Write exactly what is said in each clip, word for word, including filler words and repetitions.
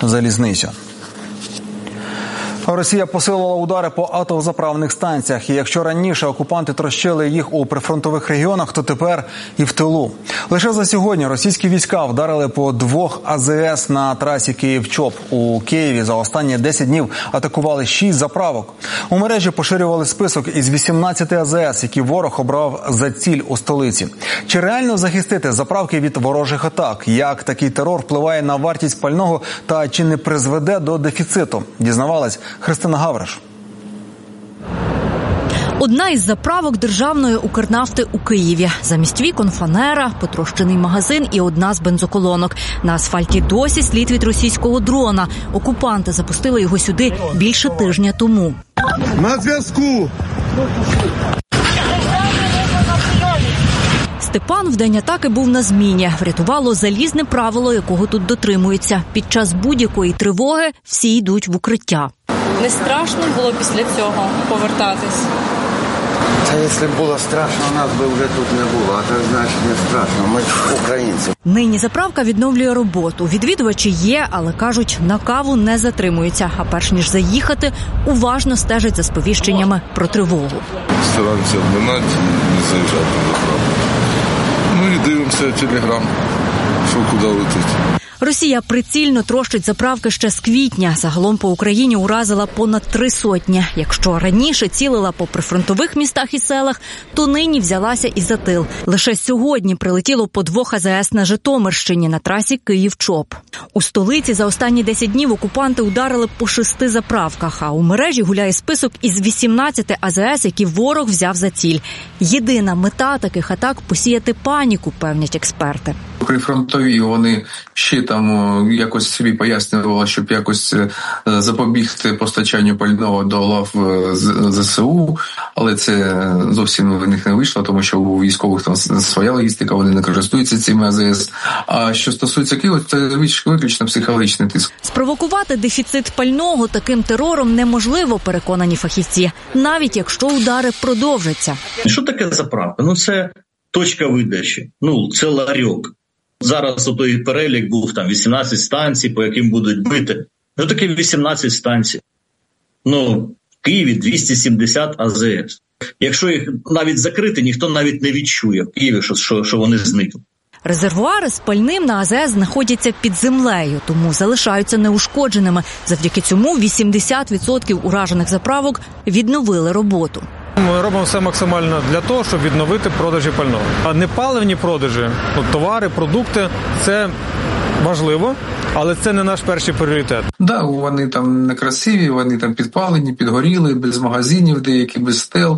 залізницю. Росія посилила удари по автозаправних станціях. І якщо раніше окупанти трощили їх у прифронтових регіонах, то тепер і в тилу. Лише за сьогодні російські війська вдарили по двох А З С на трасі Київ-Чоп. У Києві за останні десять днів атакували шість заправок. У мережі поширювали список із вісімнадцяти А З С, які ворог обрав за ціль у столиці. Чи реально захистити заправки від ворожих атак? Як такий терор впливає на вартість пального та чи не призведе до дефіциту? Дізнавалась Христина Гавриш. Одна із заправок державної Укрнафти у Києві. Замість вікон фанера, потрощений магазин і одна з бензоколонок. На асфальті досі слід від російського дрона. Окупанти запустили його сюди більше тижня тому. На зв'язку! Степан в день атаки був на зміні. Врятувало залізне правило, якого тут дотримуються. Під час будь-якої тривоги всі йдуть в укриття. Не страшно було після цього повертатись? Та якщо б було страшно, нас би вже тут не було. А це значить не страшно. Ми українці. Нині заправка відновлює роботу. Відвідувачі є, але, кажуть, на каву не затримуються. А перш ніж заїхати, уважно стежать за сповіщеннями про тривогу. Стараємося обминати і не заїжджати на заправку. Ну і дивимося телеграм, що куди летить. Росія прицільно трощить заправки ще з квітня. Загалом по Україні уразила понад три сотні. Якщо раніше цілила по прифронтових містах і селах, то нині взялася і за тил. Лише сьогодні прилетіло по двох А З С на Житомирщині на трасі Київ-Чоп. У столиці за останні десять днів окупанти ударили по шести заправках, а у мережі гуляє список із вісімнадцяти А З С, які ворог взяв за ціль. Єдина мета таких атак – посіяти паніку, певнять експерти. Прифронтові вони ще там якось собі пояснювали, щоб якось запобігти постачанню пального до лав З С У, але це зовсім в них не вийшло, тому що у військових там своя логістика, вони не користуються цими А З С. А що стосується Києва, це виключно психологічний тиск. Спровокувати дефіцит пального таким терором неможливо, переконані фахівці, навіть якщо удари продовжаться. Що таке заправка? Ну це точка видачі, ну це ларьок. Зараз у той перелік був там вісімнадцять станцій, по яким будуть бити. Ну таке вісімнадцять станцій. Ну, в Києві двісті сімдесят А З С. Якщо їх навіть закрити, ніхто навіть не відчує в Києві, що, що, що вони зникли. Резервуари з пальним на А З С знаходяться під землею, тому залишаються неушкодженими. Завдяки цьому вісімдесят відсотків уражених заправок відновили роботу. Ми робимо все максимально для того, щоб відновити продажі пального. А непаливні продажі, ну, товари, продукти – це важливо, але це не наш перший пріоритет. Да, вони там некрасиві, вони там підпалені, підгоріли, без магазинів, деякі без стел,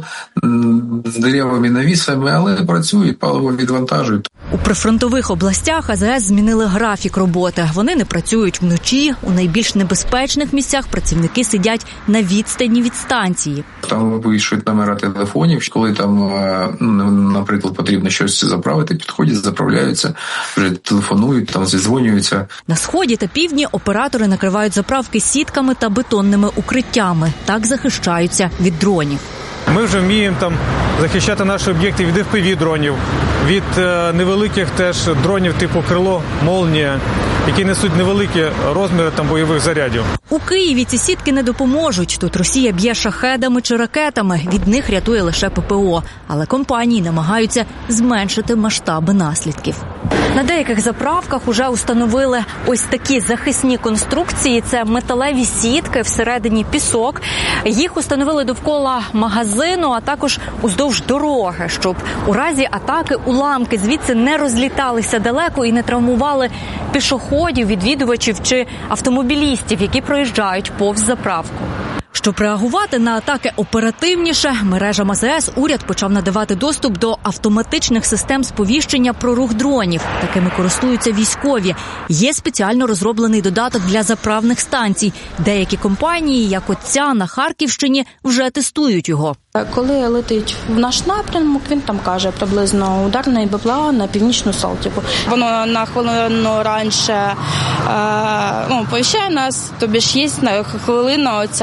з деревами, навісами, але працюють, паливо відвантажують. У прифронтових областях А З С змінили графік роботи. Вони не працюють вночі. У найбільш небезпечних місцях працівники сидять на відстані від станції. Там вирішують номера телефонів, коли там, наприклад, потрібно щось заправити, підходять, заправляються, вже телефонують, там зідзвонюються. На сході та півдні оператори накривають заправки сітками та бетонними укриттями. Так захищаються від дронів. Ми вже вміємо там захищати наші об'єкти від Еф Пі Ві-дронів, від е, невеликих теж дронів типу «Крило», «Молнія», які несуть невеликі розміри там бойових зарядів. У Києві ці сітки не допоможуть. Тут Росія б'є шахедами чи ракетами. Від них рятує лише Пе Пе О. Але компанії намагаються зменшити масштаби наслідків. На деяких заправках уже установили ось такі захисні конструкції. Це металеві сітки, всередині пісок. Їх установили довкола магазину, а також уздовж дороги, щоб у разі атаки уламки звідси не розліталися далеко і не травмували пішоходів, відвідувачів чи автомобілістів, які проїжджають повз заправку. Щоб реагувати на атаки оперативніше, мережам А З С уряд почав надавати доступ до автоматичних систем сповіщення про рух дронів. Такими користуються військові. Є спеціально розроблений додаток для заправних станцій. Деякі компанії, як от ця на Харківщині, вже тестують його. Коли летить в наш напрямок, він там каже приблизно ударний Б П Ла на північну Салтівку. Воно на хвилину раніше е, ну, повіщає нас, тобі ж є хвилина оця не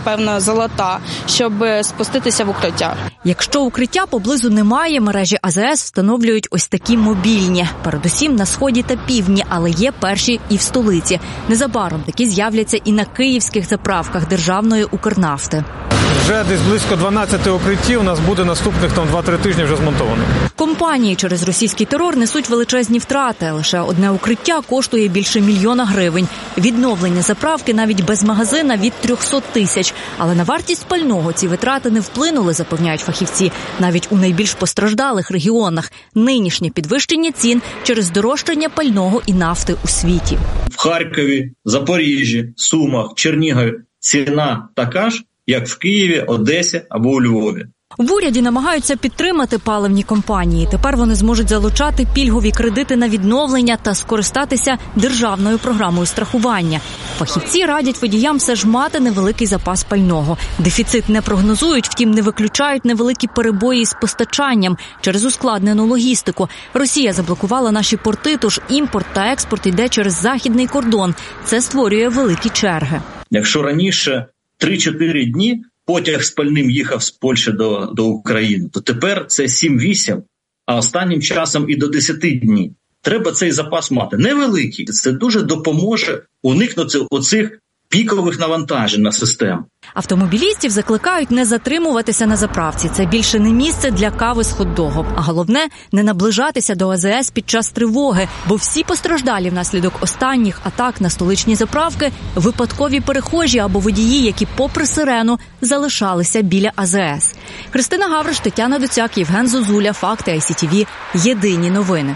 напевно, золота, щоб спуститися в укриття. Якщо укриття поблизу немає, мережі А З С встановлюють ось такі мобільні. Передусім на сході та півдні, але є перші і в столиці. Незабаром такі з'являться і на київських заправках державної Укрнафти. Вже десь близько дванадцяти укриттів у нас буде наступних там два-три тижні вже змонтовано. Компанії через російський терор несуть величезні втрати. Лише одне укриття коштує більше мільйона гривень. Відновлення заправки навіть без магазина від трьохсот тисяч. Але на вартість пального ці витрати не вплинули, запевняють фахівці, навіть у найбільш постраждалих регіонах. Нинішнє підвищення цін через здорожчання пального і нафти у світі. В Харкові, Запоріжжі, Сумах, Чернігові ціна така ж, як в Києві, Одесі або у Львові. В уряді намагаються підтримати паливні компанії. Тепер вони зможуть залучати пільгові кредити на відновлення та скористатися державною програмою страхування. Фахівці радять водіям все ж мати невеликий запас пального. Дефіцит не прогнозують, втім не виключають невеликі перебої з постачанням через ускладнену логістику. Росія заблокувала наші порти, тож імпорт та експорт йде через західний кордон. Це створює великі черги. Якщо раніше три-чотири дні потяг з пальним їхав з Польщі до, до України, то тепер це сім-вісім, а останнім часом і до десяти днів. Треба цей запас мати. Невеликий. Це дуже допоможе уникнути оцих пікових навантажень на систему. Автомобілістів закликають не затримуватися на заправці. Це більше не місце для кави з хот-догом. А головне – не наближатися до А З С під час тривоги, бо всі постраждалі внаслідок останніх атак на столичні заправки – випадкові перехожі або водії, які попри сирену залишалися біля А З С. Христина Гавриш, Тетяна Доцяк, Євген Зозуля, Факти, Ай Сі Ті Ві. Єдині новини.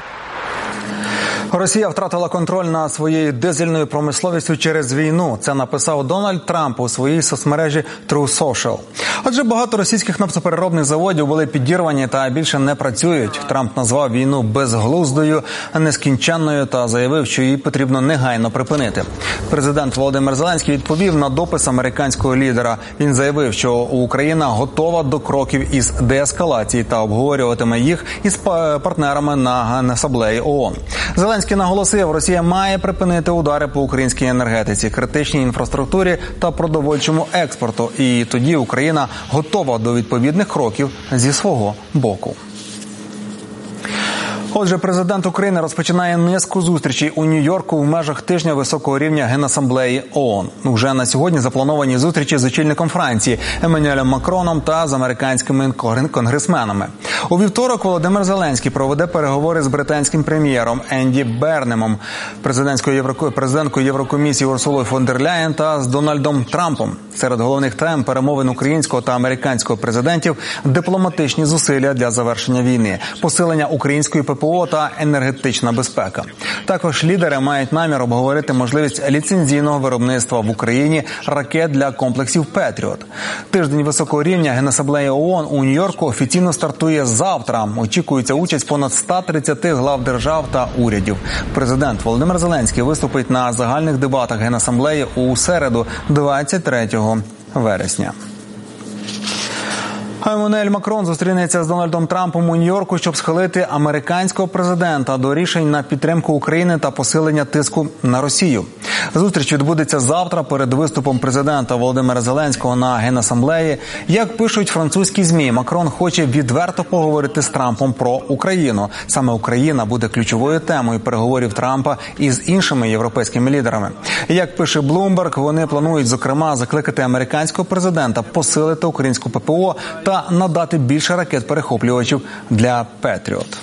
Росія втратила контроль над своєю дизельною промисловістю через війну. Це написав Дональд Трамп у своїй соцмережі True Social. Адже багато російських нафтопереробних заводів були підірвані та більше не працюють. Трамп назвав війну безглуздою, нескінченною та заявив, що її потрібно негайно припинити. Президент Володимир Зеленський відповів на допис американського лідера. Він заявив, що Україна готова до кроків із деескалації та обговорюватиме їх із партнерами на Генасамблеї О О Н. Зеленський наголосив, Росія має припинити удари по українській енергетиці, критичній інфраструктурі та продовольчому експорту. І тоді Україна готова до відповідних кроків зі свого боку. Отже, президент України розпочинає низку зустрічей у Нью-Йорку в межах тижня високого рівня Генасамблеї О О Н. Вже на сьогодні заплановані зустрічі з очільником Франції Еммануелем Макроном та з американськими конгресменами. У вівторок Володимир Зеленський проведе переговори з британським прем'єром Енді Бернемом, президенткою Євро... президенткою Єврокомісії Урсулою фон дер Ляєн та з Дональдом Трампом. Серед головних тем перемовин українського та американського президентів – дипломатичні зусилля для завершення війни, посилення української Пе Пе О та енергетична безпека. Також лідери мають намір обговорити можливість ліцензійного виробництва в Україні ракет для комплексів «Петріот». Тиждень високого рівня Генасамблеї О О Н у Нью-Йорку офіційно стартує завтра. Очікується участь понад ста тридцяти глав держав та урядів. Президент Володимир Зеленський виступить на загальних дебатах Генасамблеї у середу, двадцять третього вересня. Еммануель Макрон зустрінеться з Дональдом Трампом у Нью-Йорку, щоб схилити американського президента до рішень на підтримку України та посилення тиску на Росію. Зустріч відбудеться завтра перед виступом президента Володимира Зеленського на Генасамблеї. Як пишуть французькі ЗМІ, Макрон хоче відверто поговорити з Трампом про Україну. Саме Україна буде ключовою темою переговорів Трампа із іншими європейськими лідерами. Як пише Bloomberg, вони планують, зокрема, закликати американського президента посилити українську Пе Пе О та надати більше ракет-перехоплювачів для «Петріот».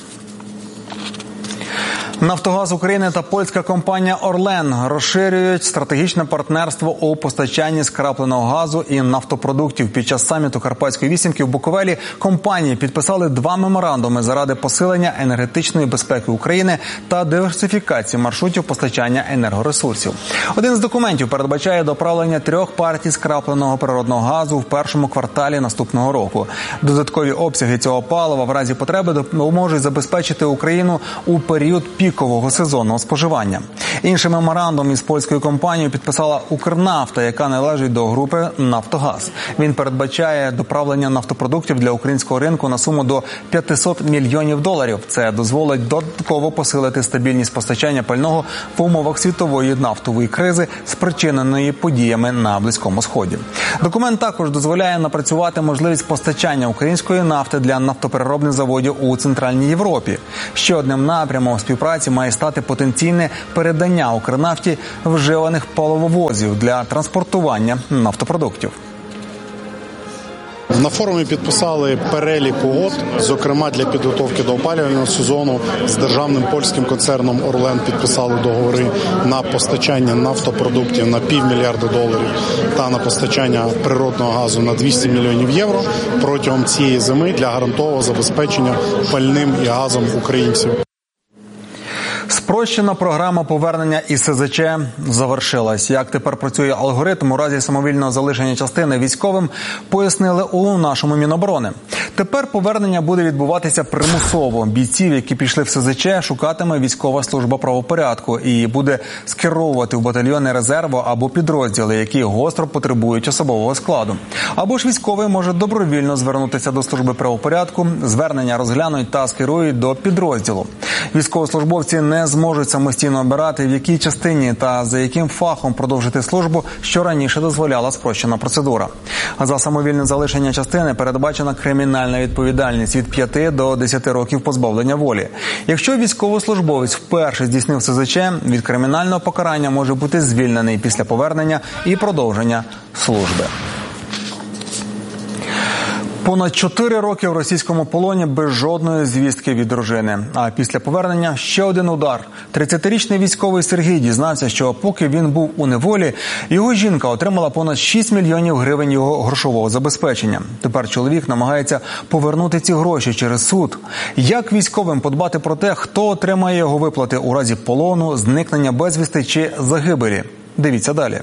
«Нафтогаз України» та польська компанія «Орлен» розширюють стратегічне партнерство у постачанні скрапленого газу і нафтопродуктів. Під час саміту Карпатської вісімки в Буковелі компанії підписали два меморандуми заради посилення енергетичної безпеки України та диверсифікації маршрутів постачання енергоресурсів. Один з документів передбачає доправлення трьох партій скрапленого природного газу в першому кварталі наступного року. Додаткові обсяги цього палива в разі потреби допоможуть забезпечити Україну у період піку пікового сезонного споживання. Інший меморандум із польською компанією підписала «Укрнафта», яка належить до групи «Нафтогаз». Він передбачає доправлення нафтопродуктів для українського ринку на суму до п'ятсот мільйонів доларів. Це дозволить додатково посилити стабільність постачання пального в умовах світової нафтової кризи, спричиненої подіями на Близькому Сході. Документ також дозволяє напрацювати можливість постачання української нафти для нафтопереробних заводів у Центральній Європі. Ще одним напрямом співпраці має стати потенційне передання «Укрнафті» вживаних паливовозів для транспортування нафтопродуктів. На форумі підписали перелік угод, зокрема для підготовки до опалювального сезону. З державним польським концерном «Орлен» підписали договори на постачання нафтопродуктів на півмільярда доларів та на постачання природного газу на двісті мільйонів євро протягом цієї зими для гарантованого забезпечення пальним і газом українців. Спрощена програма повернення із ес зет че завершилась. Як тепер працює алгоритм у разі самовільного залишення частини військовим, пояснили у нашому Міноборони. Тепер повернення буде відбуватися примусово. Бійців, які пішли в ес зет че, шукатиме військова служба правопорядку і буде скеровувати в батальйони резерву або підрозділи, які гостро потребують особового складу. Або ж військовий може добровільно звернутися до служби правопорядку, звернення розглянуть та скерують до підрозділу. Військовослужбовці не зможуть самостійно обирати, в якій частині та за яким фахом продовжити службу, що раніше дозволяла спрощена процедура. А за самовільне залишення частини передбачена кримінальна відповідальність від п'яти до десяти років позбавлення волі. Якщо військовослужбовець вперше здійснив ес зет че, від кримінального покарання може бути звільнений після повернення і продовження служби. Понад чотири роки в російському полоні без жодної звістки від дружини. А після повернення ще один удар. тридцятирічний військовий Сергій дізнався, що поки він був у неволі, його жінка отримала понад шість мільйонів гривень його грошового забезпечення. Тепер чоловік намагається повернути ці гроші через суд. Як військовим подбати про те, хто отримає його виплати у разі полону, зникнення безвісти чи загибелі? Дивіться далі.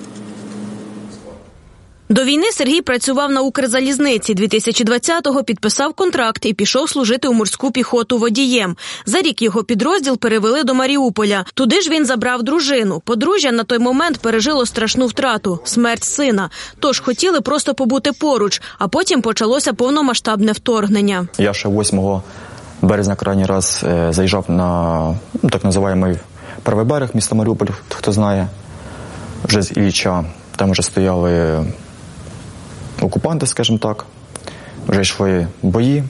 До війни Сергій працював на Укрзалізниці. дві тисячі двадцятого підписав контракт і пішов служити у морську піхоту водієм. За рік його підрозділ перевели до Маріуполя. Туди ж він забрав дружину. Подружжя на той момент пережило страшну втрату – смерть сина. Тож хотіли просто побути поруч, а потім почалося повномасштабне вторгнення. Я ще восьмого березня крайній раз заїжджав на ну, так називаємий правий берег міста Маріуполь, хто знає, вже з Ілліча. Там вже стояли окупанти, скажімо так, вже йшли бої.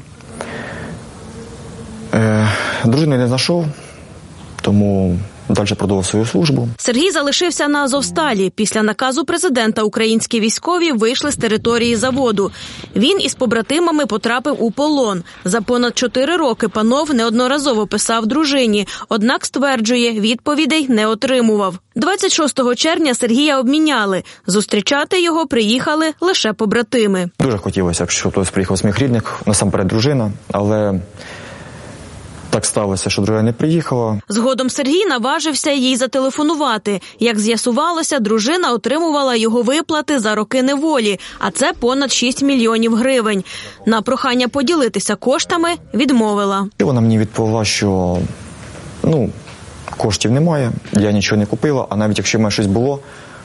Е, дружини не знайшов, тому далі продовжив свою службу. Сергій залишився на Азовсталі. Після наказу президента українські військові вийшли з території заводу. Він із побратимами потрапив у полон. За понад чотири роки панов неодноразово писав дружині, однак, стверджує, відповідей не отримував. двадцять шостого червня Сергія обміняли. Зустрічати його приїхали лише побратими. Дуже хотілося б, щоб хтось приїхав з моїх рідних, насамперед дружина, але так сталося, що дружина не приїхала. Згодом Сергій наважився їй зателефонувати. Як з'ясувалося, дружина отримувала його виплати за роки неволі, а це понад шість мільйонів гривень. На прохання поділитися коштами відмовила. І вона мені відповіла, що ну, коштів немає, я нічого не купила, а навіть якщо в мене щось було,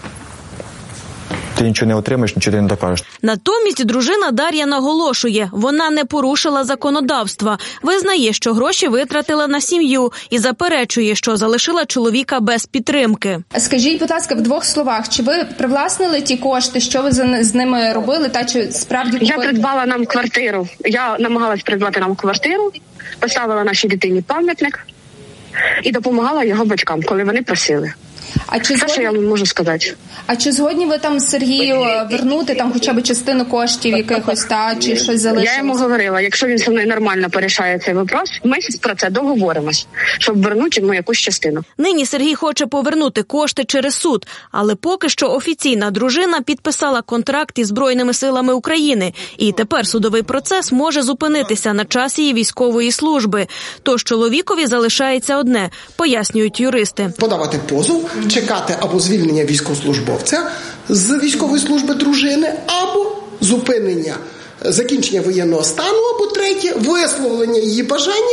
ти нічого не отримаєш, нічого ти не докажеш. Натомість дружина Дар'я наголошує, вона не порушила законодавства. Визнає, що гроші витратила на сім'ю і заперечує, що залишила чоловіка без підтримки. Скажіть, будь ласка, в двох словах, чи ви привласнили ті кошти, що ви з ними робили, та чи справді купили? Я придбала нам квартиру. Я намагалась придбати нам квартиру, поставила нашій дитині пам'ятник і допомагала його батькам, коли вони просили. А чи Це, згодні... що я можу сказати. А чи згодні ви там Сергію вернути там хоча б частину коштів якихось, та, чи щось залишилось? Я йому говорила, якщо він зі мною нормально порішає цей вопрос, ми про це договоримось, щоб вернути йому якусь частину. Нині Сергій хоче повернути кошти через суд, але поки що офіційна дружина підписала контракт із Збройними силами України, і тепер судовий процес може зупинитися на час її військової служби. Тож чоловікові залишається одне, пояснюють юристи. Подавати позов, чекати або звільнення військовослужбовця з військової служби дружини, або зупинення, закінчення воєнного стану, або третє, висловлення її бажання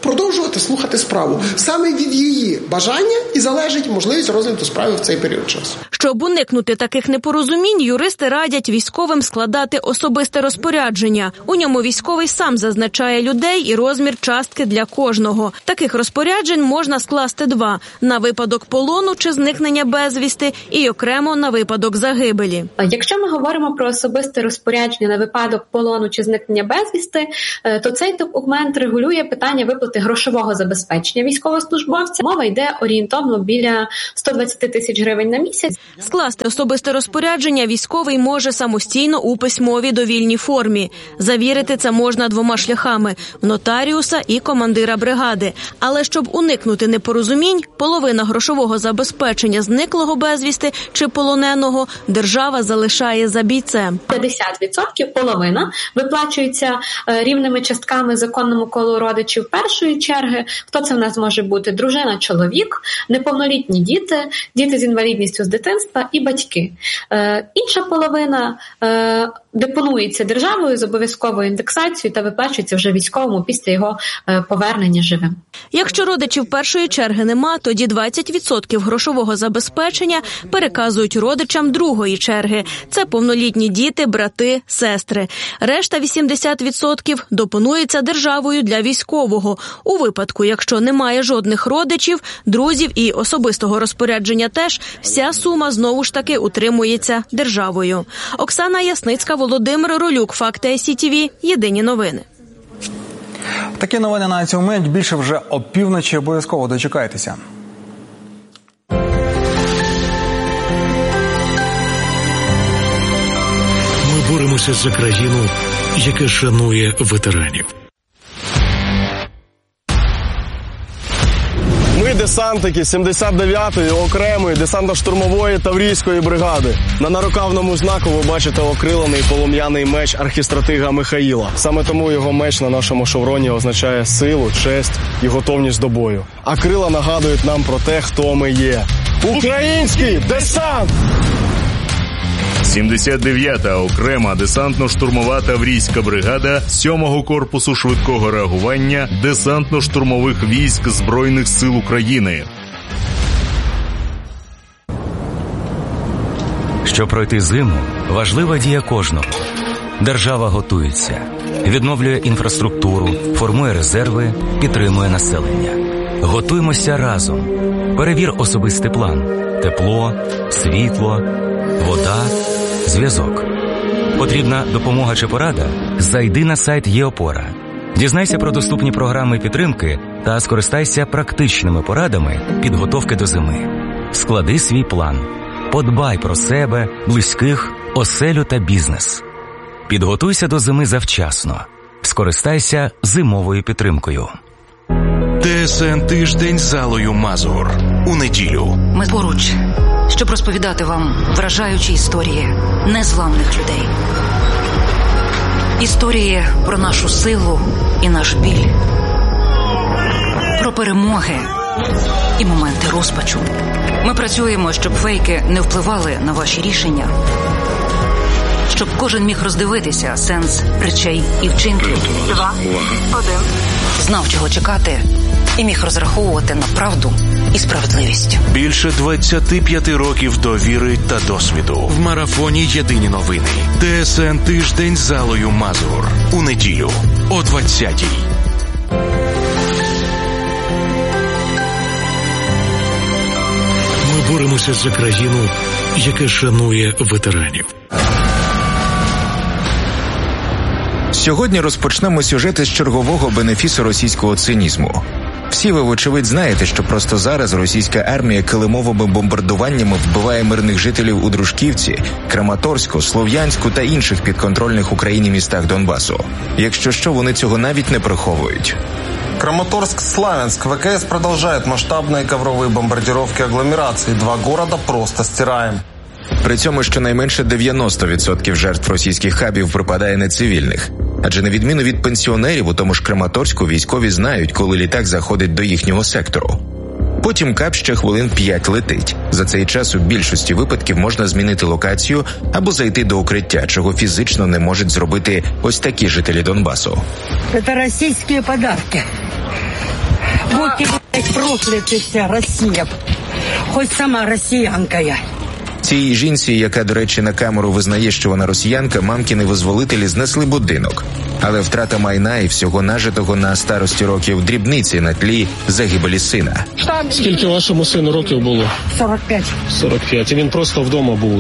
продовжувати слухати справу. Саме від її бажання і залежить можливість розгляду справи в цей період часу. Щоб уникнути таких непорозумінь, юристи радять військовим складати особисте розпорядження. У ньому військовий сам зазначає людей і розмір частки для кожного. Таких розпоряджень можна скласти два – на випадок полону чи зникнення безвісти і окремо на випадок загибелі. Якщо ми говоримо про особисте розпорядження на випадок полону чи зникнення безвісти, то цей документ регулює питання виплати грошового забезпечення військовослужбовця. Мова йде орієнтовно біля сто двадцять тисяч гривень на місяць. Скласти особисте розпорядження військовий може самостійно у письмовій довільній формі. Завірити це можна двома шляхами – в нотаріуса і командира бригади. Але щоб уникнути непорозумінь, половина грошового забезпечення зниклого безвісти чи полоненого держава залишає за бійцем. п'ятдесят відсотків, половина, виплачується рівними частками законному колу родичів першої черги. Хто це в нас може бути? Дружина, чоловік, неповнолітні діти, діти з інвалідністю з дитинства і батьки. Е, інша половина е, депонується державою з обов'язковою індексацією та виплачується вже військовому після його е, повернення живим. Якщо родичів першої черги нема, тоді двадцять відсотків грошового забезпечення переказують родичам другої черги. Це повнолітні діти, брати, сестри. Решта вісімдесят відсотків депонується державою для військового. У випадку, якщо немає жодних родичів, друзів і особистого розпорядження теж, вся сума знову ж таки утримується державою. Оксана Ясницька, Володимир Ролюк, Факти ай сі ті ві, Єдині новини. Такі новини на цьому момент. Більше вже опівночі. Обов'язково дочекайтеся. Ми боремося за країну, яка шанує ветеранів. Ми десантники сімдесят дев'ятої окремої десантно-штурмової таврійської бригади. На нарукавному знаку ви бачите окрилений полум'яний меч архістратига Михаїла. Саме тому його меч на нашому шевроні означає силу, честь і готовність до бою. А крила нагадують нам про те, хто ми є. Український десант! сімдесят дев'ята окрема десантно-штурмова таврійська бригада сьомого корпусу швидкого реагування десантно-штурмових військ Збройних сил України. Щоб пройти зиму, важлива дія кожного. Держава готується, відновлює інфраструктуру, формує резерви, підтримує населення. Готуймося разом. Перевір особистий план. Тепло, світло, вода, зв'язок. Потрібна допомога чи порада? Зайди на сайт ЄОпора. Дізнайся про доступні програми підтримки та скористайся практичними порадами підготовки до зими. Склади свій план. Подбай про себе, близьких, оселю та бізнес. Підготуйся до зими завчасно. Скористайся зимовою підтримкою. ТСН «Тиждень» з Аллою Мазур. У неділю. Ми поруч, щоб розповідати вам вражаючі історії незламних людей. Історії про нашу силу і наш біль. Про перемоги і моменти розпачу. Ми працюємо, щоб фейки не впливали на ваші рішення. Щоб кожен міг роздивитися сенс речей і вчинків. Два, один. Знав, чого чекати, і міг розраховувати на правду і справедливість. Більше двадцять п'ять років довіри та досвіду. В марафоні «Єдині новини». ТСН «Тиждень» з Аллою Мазур. У неділю о двадцятій. Ми боремося за країну, яка шанує ветеранів. Сьогодні розпочнемо сюжет із чергового бенефісу російського цинізму. Всі ви, вочевидь, знаєте, що просто зараз російська армія килимовими бомбардуваннями вбиває мирних жителів у Дружківці, Краматорську, Слов'янську та інших підконтрольних Україні містах Донбасу. Якщо що, вони цього навіть не приховують. Краматорск, Славянск. ВКС продолжает масштабные ковровые бомбардировки агломерации. Два города просто стираем. При цьому щонайменше дев'яносто відсотків жертв російських хабів припадає на цивільних. Адже на відміну від пенсіонерів, у тому ж Краматорську військові знають, коли літак заходить до їхнього сектору. Потім кап ще хвилин п'ять летить. За цей час у більшості випадків можна змінити локацію або зайти до укриття, чого фізично не можуть зробити ось такі жителі Донбасу. Це російські подарки. Будьте, блядь, прокляті вся Росія. Хоч сама росіянка я. Цій жінці, яка, до речі, на камеру визнає, що вона росіянка, мамкіни визволителі знесли будинок. Але втрата майна і всього нажитого на старості років дрібниці на тлі загибелі сина. Скільки вашому сину років було? сорок п'ять. сорок п'ять. І він просто вдома був.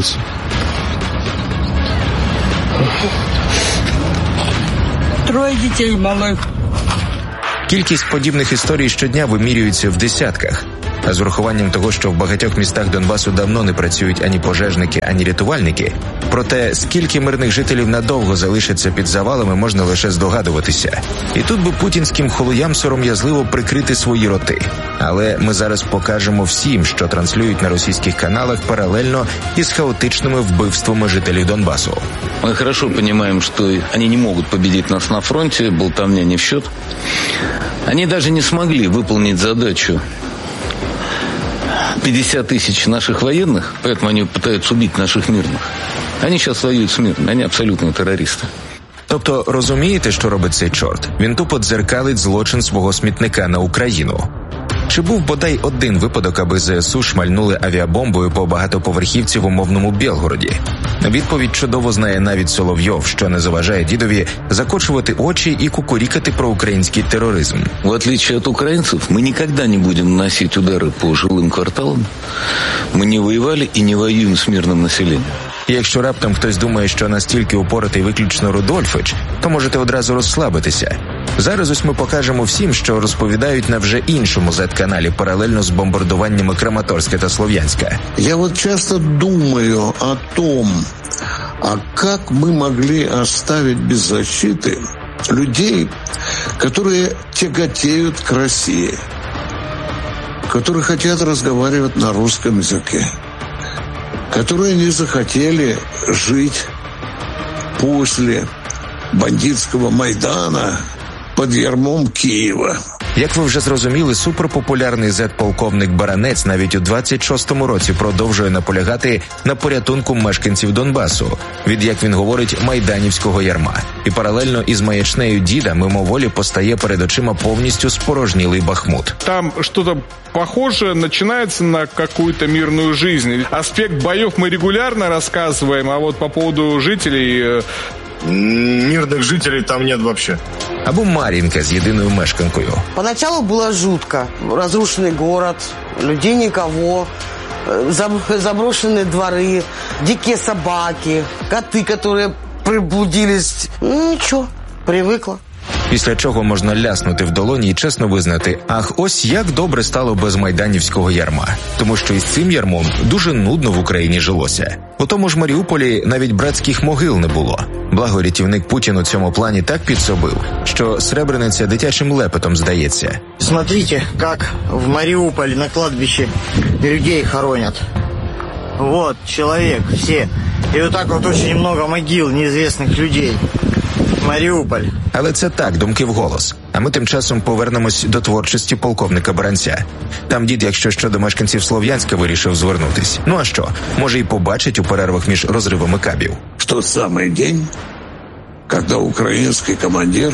Троє дітей малих. Кількість подібних історій щодня вимірюється в десятках. А з урахуванням того, що в багатьох містах Донбасу давно не працюють ані пожежники, ані рятувальники, про те, скільки мирних жителів надовго залишаться під завалами, можна лише здогадуватися. І тут би путінським холуям сором'язливо прикрити свої роти. Але ми зараз покажемо всім, що транслюють на російських каналах паралельно із хаотичними вбивствами жителів Донбасу. Мы хорошо понимаем, что они не могут победить нас на фронте, болтовня не в счет. Они даже не смогли выполнить задачу пятьдесят тысяч наших военных, поэтому они пытаются убить наших мирных. Они сейчас воюют с мирными, они абсолютно террористы. Тобто, розумієте, що робить цей чорт? Він тупо дзеркалить злочин свого смітника на Україну. Чи був бодай один випадок, аби ЗСУ шмальнули авіабомбою по багатоповерхівці в умовному Білгороді? Відповідь чудово знає навіть Соловйов, що не заважає дідові закочувати очі і кукурікати про український тероризм. В отличие от украинцев, мы никогда не будем наносить удары по жилым кварталам. Мы не воевали и не воюем с мирным населением. І якщо раптом хтось думає, що настільки упоротий виключно Рудольфич, то можете одразу розслабитися. Зараз ось ми покажемо всім, що розповідають на вже іншому зет-каналі паралельно з бомбардуваннями Краматорська та Слов'янська. Я вот часто думаю о том, а как мы могли оставить без защиты людей, которые тяготеют к России, которые хотят разговаривать на русском языке, которые не захотели жить после бандитского Майдана під ярмом Києва. Як ви вже зрозуміли, суперпопулярний зет-полковник Баранець навіть у двадцять шостому році продовжує наполягати на порятунку мешканців Донбасу від, як він говорить, майданівського ярма. І паралельно із маячнею діда мимоволі постає перед очима повністю спорожнілий Бахмут. Там щось похоже начинается на какую-то мирную жизнь. Аспект боев мы регулярно рассказываем, а вот по поводу жителей... Мирных жителей там нет вообще. Або Мар'їнка з єдиною мешканкою. Поначалу было жутко. Разрушенный город, людей никого, заброшенные дворы, дикие собаки, коты, которые приблудились. Ничего, привыкла. Після чого можна ляснути в долоні і чесно визнати, ах, ось як добре стало без майданівського ярма. Тому що із цим ярмом дуже нудно в Україні жилося. У тому ж Маріуполі навіть братських могил не було. Благо рятівник Путін у цьому плані так підсобив, що Сребрениця дитячим лепетом здається. Смотрите, как в Мариуполе на кладбище людей хоронят. Вот, человек, все. И вот так вот очень много могил неизвестных людей. Маріуполь. Але це так, думки вголос. А ми тим часом повернемось до творчості полковника Баранця. Там дід, якщо що, до мешканців Слов'янська вирішив звернутись. Ну а що, може й побачить у перервах між розривами кабів. В тот самый день, когда украинский командир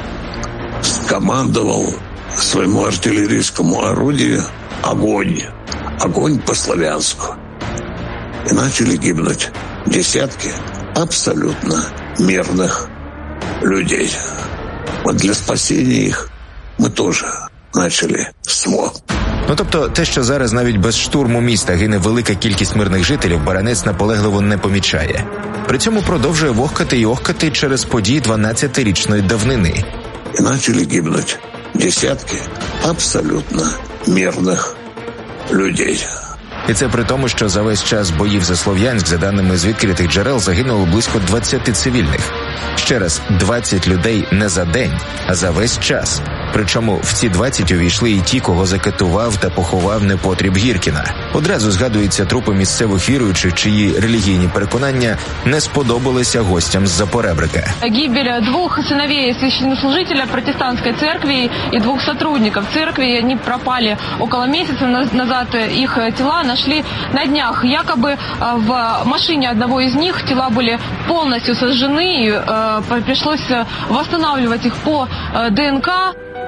скомандовал своему артиллерийскому орудию огонь. Огонь по Слов'янску. И начали гибнуть десятки абсолютно мирных людей. Вот для спасения их мы тоже начали СВО. Ну тобто те, що зараз навіть без штурму міста гине велика кількість мирних жителів, Баранець наполегливо не помічає. При цьому продовжує вохкати і охкати через події дванадцятирічної давнини. І почали гибнути десятки абсолютно мирних людей. І це при тому, що за весь час боїв за Слов'янськ, за даними з відкритих джерел, загинуло близько двадцять цивільних. Ще раз, двадцять людей не за день, а за весь час. Причому в ці двадцять увійшли і ті, кого закатував та поховав непотріб Гіркіна. Одразу згадуються трупи місцевих віруючих, чиї релігійні переконання не сподобалися гостям з-за поребрика. Гибель двух сыновей священнослужителя протестантской церкви и двух сотрудников церкви. Они пропали около месяца назад. Их тела нашли на днях. Якобы в машине одного из них тела были полностью сожжены. И пришлось восстанавливать их по ДНК.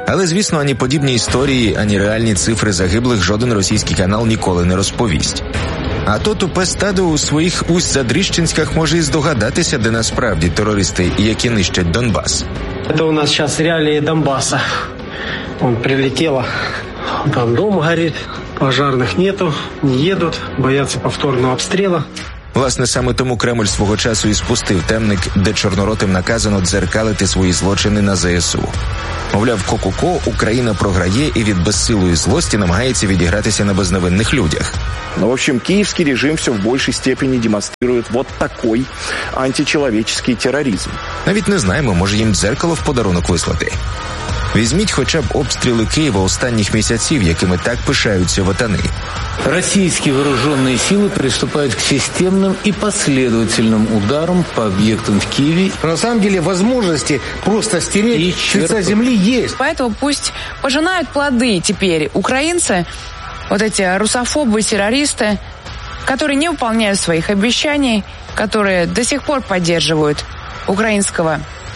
Але, звісно, ані подібні історії, ані реальні цифри загиблих жоден російський канал ніколи не розповість. А то тупе стадо у своїх усть-задріщенськах може і здогадатися, де насправді терористи, які нищать Донбас. Это у нас сейчас реалии Донбасса. Он прилетело, там дом горит, пожарных нету, не едут, боятся повторного обстрела. Власне, саме тому Кремль свого часу і спустив темник, де чорноротим наказано дзеркалити свої злочини на зе ес у. Мовляв, ко-ко-ко, Україна програє і від безсилої злості намагається відігратися на безневинних людях. Ну, в общем, киевский режим все в большей степени демонстрирует вот такой античеловеческий терроризм. Навіть не знаємо, може їм дзеркало в подарунок вислати. Візьміть хоча б обстріли Києва останніх місяців, якими так пишаються ватани. Российские вооруженные силы приступают к системным и последовательным ударам по объектам в Киеве. На самом деле возможности просто стереть с лица земли есть. Поэтому пусть пожинают плоды теперь украинцы, вот эти русофобы, террористы, которые не выполняют своих обещаний, которые до сих пор поддерживают украинского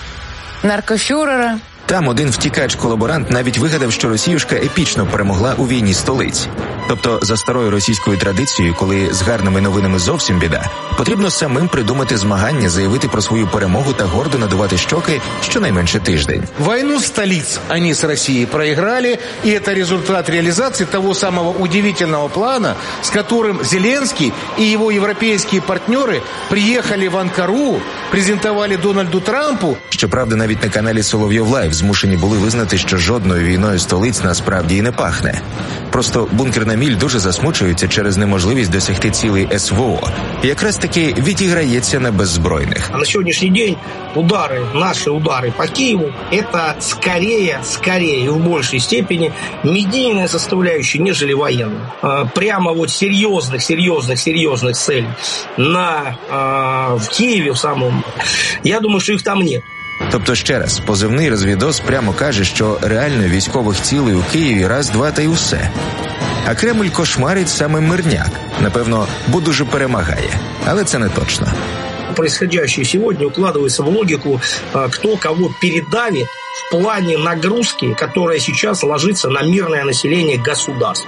наркофюрера. Там один втікач-колаборант навіть вигадав, що Росіюшка епічно перемогла у війні столиць. Тобто, за старою російською традицією, коли з гарними новинами зовсім біда, потрібно самим придумати змагання, заявити про свою перемогу та гордо надувати щоки щонайменше тиждень. Войну столиц они с Россией проиграли, и это результат реализации того самого удивительного плана, с которым Зеленский и его европейские партнеры приехали в Анкару, презентовали Дональду Трампу. Щоправда, навіть на каналі Соловйов Лайв змушені були визнати, що жодною війною столиць насправді і не пахне. Просто бункерна міль дуже засмучується через неможливість досягти цілей ес ве о. І якраз таки відіграється на беззбройних. А на сьогоднішній день удары, наши удары по Киеву, это скорее, скорее и в большей степени медийная составляющая, нежели военная. Прямо вот серьезных, серьезных, серьезных целей на, в Киеве в самом, я думаю, что их там нет. Тобто, ще раз, позивний розвідос прямо каже, що реально військових цілей у Києві раз, два та й усе. А Кремль кошмарить саме мирняк. Напевно, бо дуже перемагає. Але це не точно. Происходящее сегодня укладывается в логику, кто кого передавит в плане нагрузки, которая сейчас ложится на мирное население государства.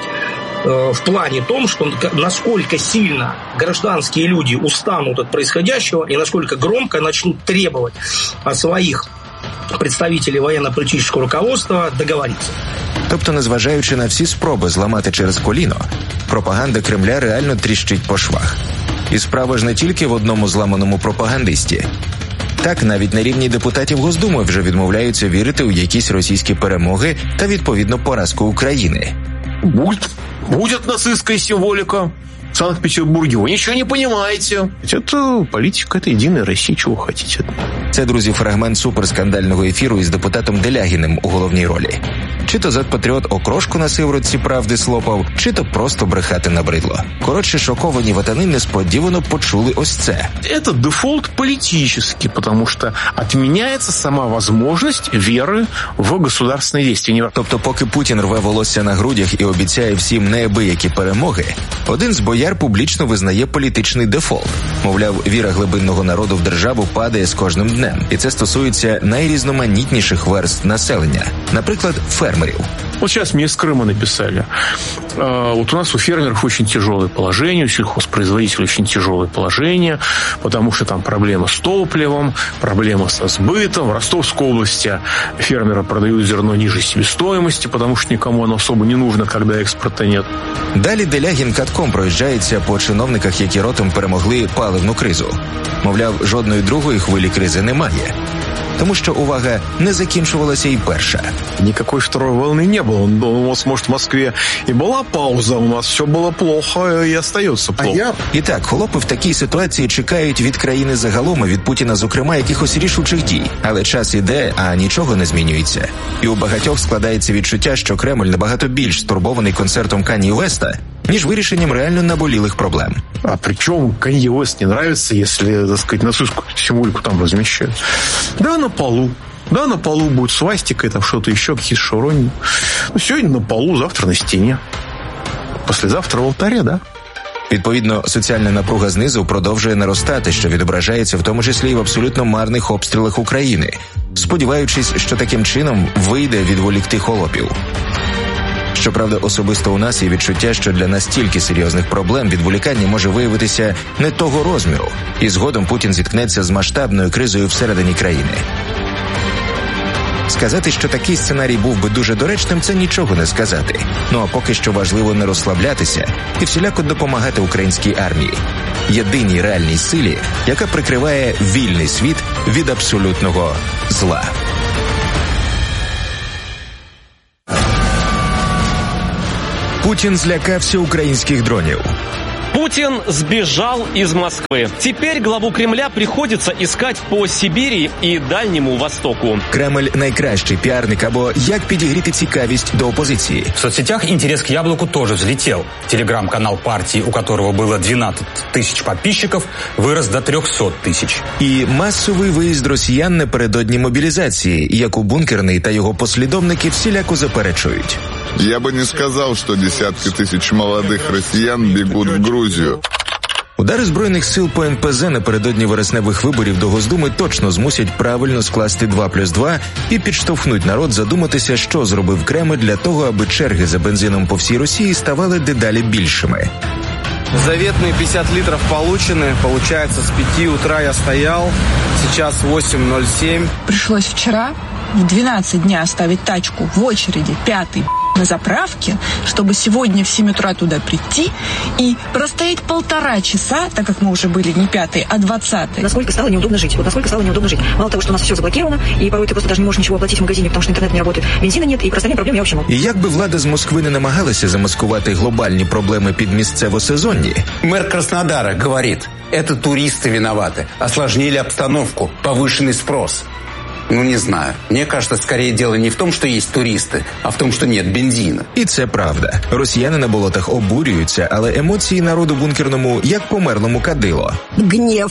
В плане том, что насколько сильно гражданские люди устанут от происходящего и насколько громко начнут требовать от своих представителей военно-політичного руководства договоритися. Тобто, незважаючи на всі спроби зламати через коліно, пропаганда Кремля реально тріщить по швах. І справа ж не тільки в одному зламаному пропагандисті. Так, навіть на рівні депутатів Госдуми вже відмовляються вірити у якісь російські перемоги та, відповідно, поразку України. Будет, будет нацистская символика в Санкт-Петербурге. Вы ничего не понимаете. Это политика, это Единая Россия, чего хотите. Це, друзі, фрагмент суперскандального ефіру із депутатом Делягіним у головній ролі. Чи то зет-патріот окрошку на сиворотці правди слопав, чи то просто брехати набридло. Коротше, шоковані ватани несподівано почули ось це. Это дефолт политический, потому что отменяется сама возможность веры в государственные действия. Тобто, поки Путін рве волосся на грудях і обіцяє всім неабиякі перемоги, один з бояр публічно визнає політичний дефолт. Мовляв, віра глибинного народу в державу падає з кожним днем. І це стосується найрізноманітніших верств населення. Наприклад, фермерів. Вот сейчас мне из Крыма написали. Вот у нас у фермеров очень тяжелое положение, у сельхозпроизводителей очень тяжелое положение, потому что там проблема с топливом, проблема со сбытом. В Ростовской области фермеры продают зерно ниже себестоимости, потому что никому оно особо не нужно, когда экспорта нет. Далі Делягін катком проїжджається по чиновниках, які ротом перемогли паливну кризу. Мовляв, жодної другої хвилі кризи немає. Тому що, увага, не закінчувалася і перша. Никакой второй волны не было. У нас, может, в Москве и была пауза, у нас все было плохо и остается плохо. А я... І так, холопи в такій ситуації чекають від країни загалом і від Путіна, зокрема, якихось рішучих дій. Але час іде, а нічого не змінюється. І у багатьох складається відчуття, що Кремль набагато більш стурбований концертом Каньє Уеста, ніж вирішенням реально наболілих проблем. А причем Канье Уэст не нравится, если, так сказать, нацистскую символику там размещают. Да, на полу. Да, на полу будет свастика, там что-то еще, какие-то шарони. Ну, сегодня на полу, завтра на стене. Послезавтра в алтаре, да? Відповідно, соціальна напруга знизу продовжує наростати, що відображається в тому числі і в абсолютно марних обстрілах України, сподіваючись, що таким чином вийде відволікти холопів. Щоправда, особисто у нас є відчуття, що для настільки серйозних проблем відволікання може виявитися не того розміру, і згодом Путін зіткнеться з масштабною кризою всередині країни. Сказати, що такий сценарій був би дуже доречним, це нічого не сказати. Ну а поки що важливо не розслаблятися і всіляко допомагати українській армії. Єдиній реальній силі, яка прикриває вільний світ від абсолютного зла. Путин злякався українських дронів. Путин сбежал из Москвы. Теперь главу Кремля приходится искать по Сибири и Дальнему Востоку. Кремль – найкращий піарник або як підігріти цікавість до опозиції. В соцсетях интерес к яблоку тоже взлетел. Телеграм-канал партии, у которого было двенадцать тысяч подписчиков, вырос до трехсот тысяч. І масовий виїзд росіян напередодні мобілізації, яку бункерний та його послідовники всіляко заперечують. Я бы не сказал, что десятки тысяч молодых россиян бегут в Грузию. Удари Збройних сил по ен пе зет напередодні вересневих виборів до Госдуми точно змусять правильно скласти два плюс два і підштовхнуть народ задуматися, що зробив Кремль для того, аби черги за бензином по всій Росії ставали дедалі більшими. Заветные пятьдесят литров получены. Получается, с пяти утра я стоял. Сейчас восемь ноль семь. Пришлось вчера в двенадцать дня ставить тачку в очереди, пятый на заправке, чтобы сегодня в семь утра туда прийти и простоять полтора часа, так как мы уже были не пятый, а двадцатый. Насколько стало неудобно жить. Вот насколько стало неудобно жить. Мало того, что у нас все заблокировано, и порой ты просто даже не можешь ничего оплатить в магазине, потому что интернет не работает. Бензина нет, и про остальные проблемы я вообще могу. І як би влада з Москви не намагалася замаскувати глобальні проблеми під місцево-сезонні. Мэр Краснодара говорит, это туристы виноваты, осложнили обстановку, повышенный спрос. Ну, не знаю. Мне кажется, скорее дело не в том, что есть туристы, а в том, что нет бензина. І це правда. Росіяни на болотах обурюються, але емоції народу бункерному як померлому кадило. Гнев.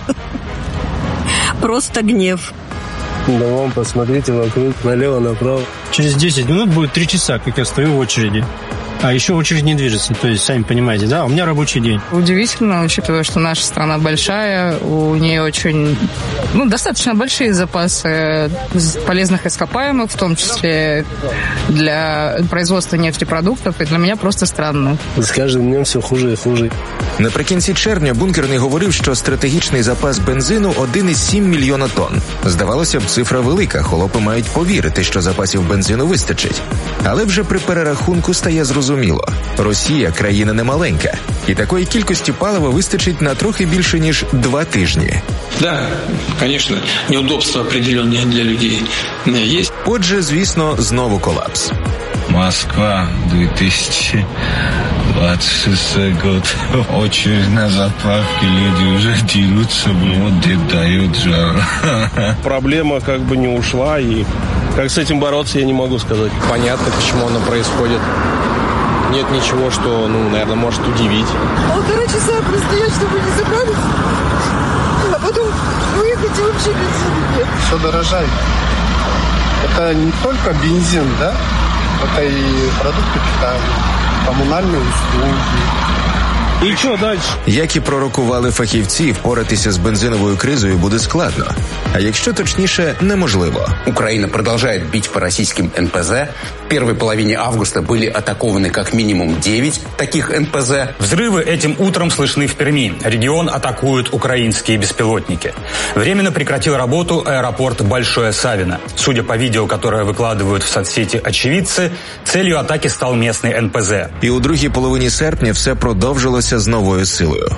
Просто гнев. Да вам посмотрите вокруг, налево-направо. Через десять минут будет три часа, как я стою в очереди. А еще очередь не движется, то есть, сами понимаете, да, у меня рабочий день. Удивительно, учитывая, что наша страна большая, у нее очень, ну, достаточно большие запасы полезных ископаемых, в том числе для производства нефтепродуктов, и для меня просто странно. С каждым днем все хуже и хуже. Наприкінці червня бункерний говорив, що стратегічний запас бензину один цілих сім мільйона тонн. Здавалося б, цифра велика, холопи мають повірити, що запасів бензину вистачить. Але вже при перерахунку стає зрозуміло. Росія – країна немаленька. І такої кількості палива вистачить на трохи більше, ніж два тижні. Да, конечно, неудобства определенные для людей есть. Отже, звісно, знову колапс. Москва, две тысячи двадцать шестой год. Очередь на заправке, люди уже дерутся, вот где дают жару. Проблема как бы не ушла, и как с этим бороться, я не могу сказать. Понятно, почему оно происходит. Нет ничего, что, ну, наверное, может удивить. Полтора часа простоять, чтобы не заправиться, а потом выехать и вообще бензина нет. Все дорожает. Это не только бензин, да? Это и продукты питания, коммунальные услуги. І що далі? Як і пророкували фахівці, впоратися з бензиновою кризою буде складно. А якщо точніше, неможливо. Украина продолжает бить по российским эн пэ зэ. В первой половине августа были атакованы как минимум девять таких эн пэ зэ. Взрывы этим утром слышны в Перми. Регион атакуют украинские беспилотники. Временно прекратил работу аэропорт Большое Савино. Судя по видео, которое выкладывают в соцсети очевидцы, целью атаки стал местный эн пэ зэ. І у другій половині серпня все продовжилося з новою силою.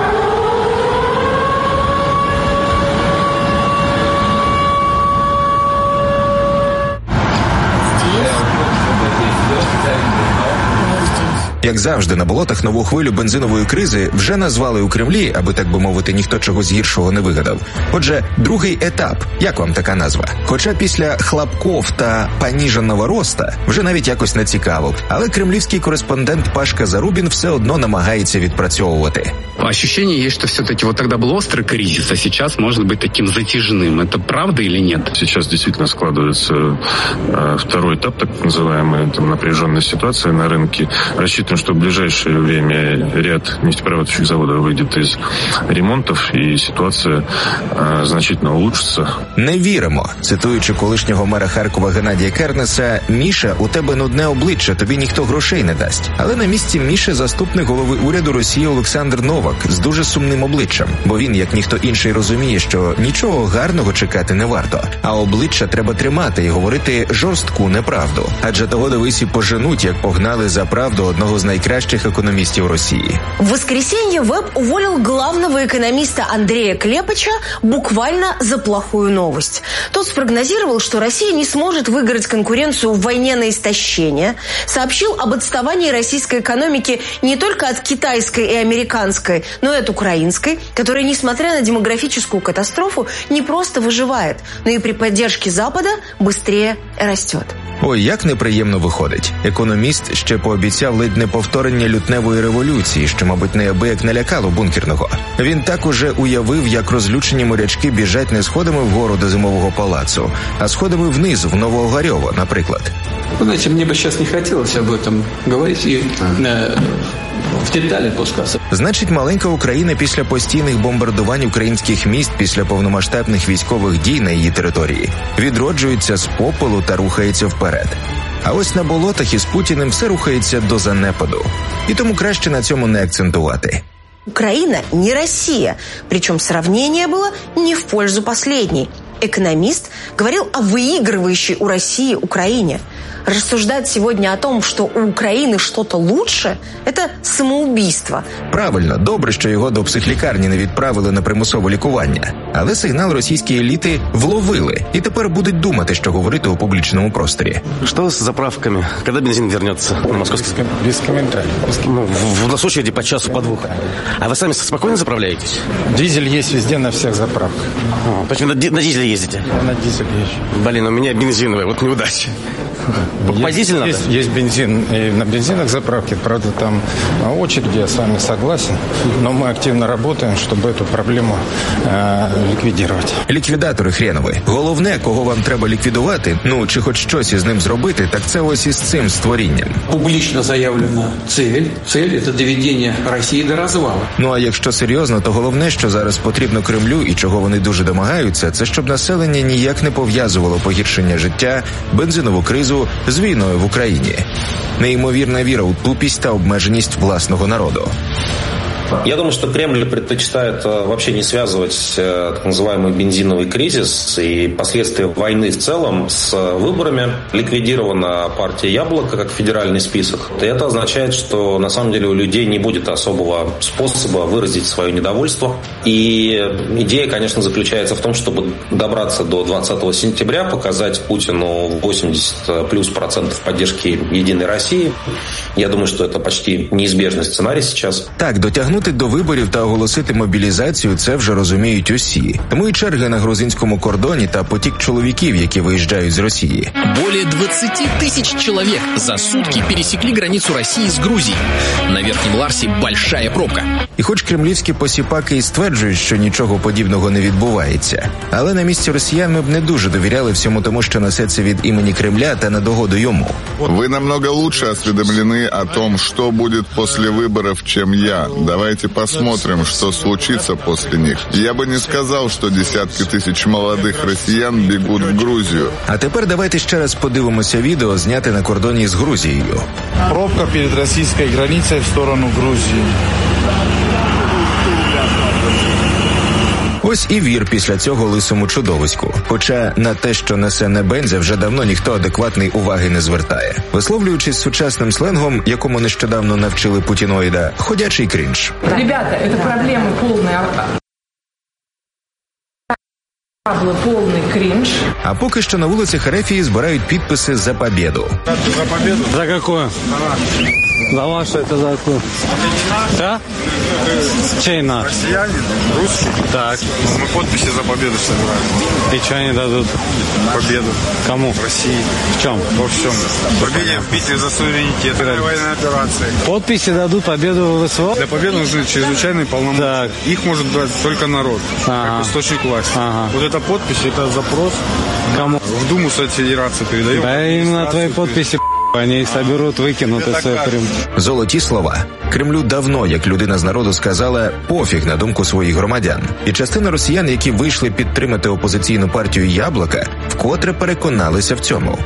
Як завжди, на болотах нову хвилю бензинової кризи вже назвали у Кремлі, аби, так би мовити, ніхто чогось гіршого не вигадав. Отже, другий етап. Як вам така назва? Хоча після хлопков та поніженого роста вже навіть якось не цікаво. Але кремлівський кореспондент Пашка Зарубін все одно намагається відпрацьовувати. Ощущение есть, что все-таки вот тогда был острый кризис, а сейчас может быть таким затяжным. Это правда или нет? Сейчас действительно складывается э, второй этап, так называемая там, напряженная ситуация на рынке. Рассчитываем, допустим, что в ближайшее время ряд нефтеперерабатывающих заводов выйдет из ремонтов, и ситуация а, значительно улучшится. Не віримо. Цитуючи колишнього мера Харкова Геннадія Кернеса, «Міша, у тебе нудне обличчя, тобі ніхто грошей не дасть». Але на місці Міші заступник голови уряду Росії Олександр Новак з дуже сумним обличчям, бо він, як ніхто інший, розуміє, що нічого гарного чекати не варто, а обличчя треба тримати і говорити жорстку неправду. Адже того дивись і поженуть, як погнали за правду одного з найкращих економістів Росії. В воскресенье ВЭБ уволил главного экономиста Андрея Клепача буквально за плохую новость. Тот спрогнозировал, что Россия не сможет выиграть конкуренцию в войне на истощение, сообщил об отставании российской экономики не только от китайской и американской, но и от украинской, которая, несмотря на демографическую катастрофу, не просто выживает, но и при поддержке Запада быстрее растет. Ой, як неприємно виходить. Економіст ще пообіцяв ледь не повторення лютневої революції, що, мабуть, неабияк налякало бункерного. Він так уже уявив, як розлючені морячки біжать не сходами вгору до зимового палацу, а сходами вниз, в Новоогарьово, наприклад. Вы знаете, мне бы сейчас не хотелось об этом говорить и э, в деталі пускатися. Значить, маленька Україна після постійних бомбардувань українських міст, після повномасштабних військових дій на її території, відроджується з попелу та рухається вперед. А ось на болотах із Путіним все рухається до занепаду. І тому краще на цьому не акцентувати. Украина не Россия, причем сравнение было не в пользу последней. Экономист говорил о выигрывающей у России Украине. Рассуждать сегодня о том, что у України что-то лучше, это самоубийство. Правильно, добре, що його до психлікарні не відправили на примусове лікування. Але сигнал російської еліти вловили, і тепер будуть думати, що говорити у публічному просторі. Что с заправками? Когда бензин вернется на московский? Без комментариев. Ну, в, в нас очереди по часу, по двух. А вы сами спокойно заправляетесь? Дизель есть везде, на всех заправках. А, почему на, на дизеле ездите? На дизель езжу. Блин, у меня бензиновый, вот неудача. Покупать дизель надо? Есть, есть бензин. И на бензинах заправки, правда, там очереди, я с вами согласен. Но мы активно работаем, чтобы эту проблему э, ликвидировать. Ліквідатори хренові. Головне, кого вам треба ліквідувати, ну, чи хоч щось із ним зробити, так це ось із цим створінням. Публічно заявлена цель. Цель – це доведення Росії до розвалу. Ну, а якщо серйозно, то головне, що зараз потрібно Кремлю і чого вони дуже домагаються, це щоб населення ніяк не пов'язувало погіршення життя, бензинову кризу з війною в Україні. Неймовірна віра у тупість та обмеженість власного народу. Я думаю, что Кремль предпочитает вообще не связывать так называемый бензиновый кризис и последствия войны в целом с выборами. Ликвидирована партия «Яблоко» как федеральный список. И это означает, что на самом деле у людей не будет особого способа выразить свое недовольство. И идея, конечно, заключается в том, чтобы добраться до двадцатого сентября, показать Путину восемьдесят плюс процентов поддержки «Единой России». Я думаю, что это почти неизбежный сценарий сейчас. Так, дотягнути до виборів та оголосити мобілізацію – це вже розуміють усі. Тому і черги на грузинському кордоні та потік чоловіків, які виїжджають з Росії. Более двадцать тысяч человек за сутки пересекли границу России с Грузией. На Верхнем Ларсе большая пробка. І хоч кремлівські посіпаки і стверджують, що нічого подібного не відбувається, але на місці росіян ми б не дуже довіряли всьому тому, що несеться від імені Кремля та на догоду йому. Ви намного лучше осведомлены о том, что будет после выборов, чем я. Давайте посмотрим, что случится после них. Я бы не сказал, что десятки тысяч молодых россиян бегут в Грузию. А тепер давайте ще раз подивимося відео, зняте на кордоні з Грузією. Пробка перед российской границей в сторону Грузии. Ось і вір після цього лисому чудовиську. Хоча на те, що несе Небензя, вже давно ніхто адекватний уваги не звертає. Висловлюючись сучасним сленгом, якому нещодавно навчили путіноїда, ходячий крінж. Ребята, это проблема полная... Повний крінж. А поки що на вулицях Ерефії збирають підписи за победу. За победу? За какое? За ваше это за какое? Да? Чей наш? Россиянин? Русский? Так. Мы подписи за победу собираем. И что они дадут? Победу. Кому? В России. В чем? Во всем. Победе в битве за суверенитет. Это военная операция. Подписи дадут победу в ВСВО? Для победы нужны чрезвычайные полномочия. Так. Их может дать только народ. Ага. Как источник власти. Ага. Вот эта подпись, это запрос. Кому? В Думу Совет Федерации передаем. Да именно твои подписи Они их соберут, викинуть і все прям. Золоті слова. Кремлю давно, як людина з народу, сказала пофіг на думку своїх громадян. І частина росіян, які вийшли підтримати опозиційну партію «Яблоко», вкотре переконалися в цьому.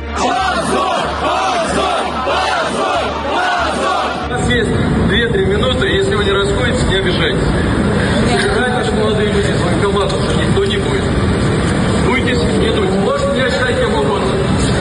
У нас есть две-три минуты, если вы не расходитесь, не обижайтесь. Собирайтесь, молодые люди, с военкоматом, никто не будет. Дуйтесь, не дуйтесь. Можете меня считать кем угодно.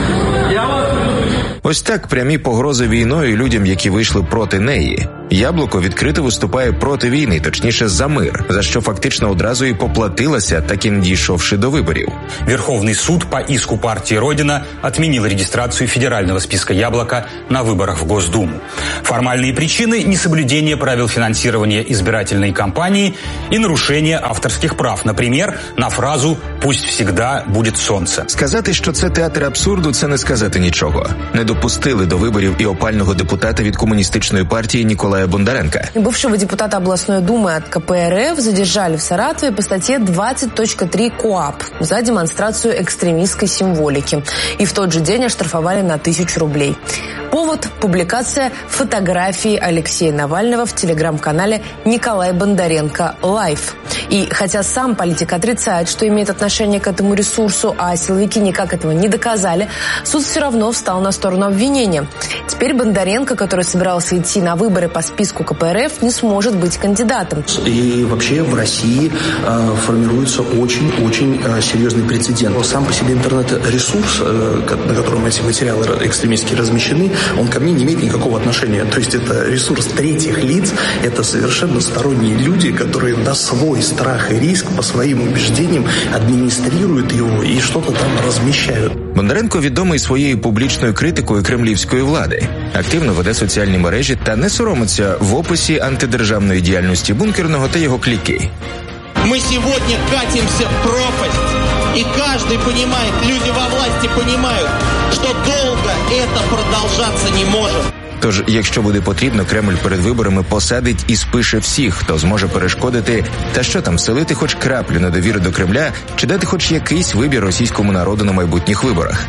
Я вас предупреждаю. Ось так прямі погрози війною людям, які вийшли проти неї. «Яблоко» відкрито виступає проти війни, точніше за мир, за що фактично одразу і поплатилася, так і не дійшовши до виборів. Верховный суд по иску партии «Родина» отменил регистрацию федерального списка «Яблоко» на выборах в Госдуму. Формальные причины – несоблюдение правил финансирования избирательной кампании и нарушение авторских прав. Например, на фразу «Пусть всегда будет солнце». Сказати, що це театр абсурду – це не сказати нічого. Не допустили до виборів і опального депутата від комуністичної партії Николая Бондаренко. Бывшего депутата областной думы от ка пэ эр эф задержали в Саратове по статье двадцать точка три КоАП за демонстрацию экстремистской символики. И в тот же день оштрафовали на тысячу рублей. Повод – публикация фотографии Алексея Навального в телеграм-канале «Николай Бондаренко Лайв». И хотя сам политик отрицает, что имеет отношение к этому ресурсу, а силовики никак этого не доказали, суд все равно встал на сторону обвинения. Теперь Бондаренко, который собирался идти на выборы по списку ка пэ эр эф, не сможет быть кандидатом. И вообще в России э, формируется очень-очень э, серьезный прецедент. Сам по себе интернет-ресурс, э, на котором эти материалы экстремистские размещены, он ко мне не имеет никакого отношения. То есть это ресурс третьих лиц, это совершенно сторонние люди, которые на свой страх и риск, по своим убеждениям, администрируют его и что-то там размещают. Бондаренко відомий своєю публічною критикою кремлівської влади. Активно веде соціальні мережі та не соромиться в описі антидержавної діяльності бункерного та його кліки. Мы сегодня катимся в пропасть, и каждый понимает, люди во власти понимают, что долго это продолжаться не может. Тож, якщо буде потрібно, Кремль перед виборами посадить і спише всіх, хто зможе перешкодити, та що там, вселити хоч краплю недовіри до Кремля, чи дати хоч якийсь вибір російському народу на майбутніх виборах.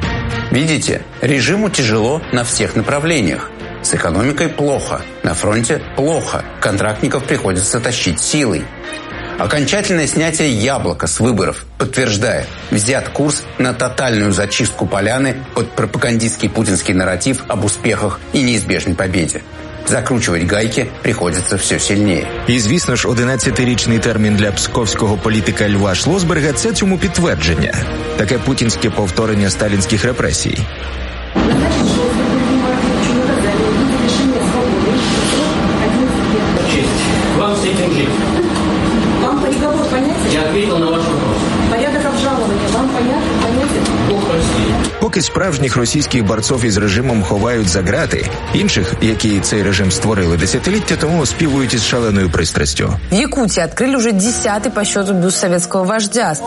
Видите, режиму тяжело на всех направлениях. С экономикой плохо, на фронте плохо, контрактников приходится тащить силой. Окончательное снятие «Яблока» с выборов подтверждает, взят курс на тотальную зачистку поляны под пропагандистский путинский нарратив об успехах и неизбежной победе. Закручувати гайки приходиться все сильніше. І, звісно ж, одинадцятирічний термін для псковського політика Льва Шлосберга – це цьому підтвердження. Таке путінське повторення сталінських репресій. Вам с этим жить. Вам приговор понятен? Я ответил на ваш вопрос. Порядок обжалования вам понятен? Понятен? Бог прости. Поки справжніх російських борців із режимом ховають за грати, інших, які цей режим створили десятиліття тому, оспівують із шаленою пристрастю. В Якутии открыли уже десятый по счету бюст советского вождя.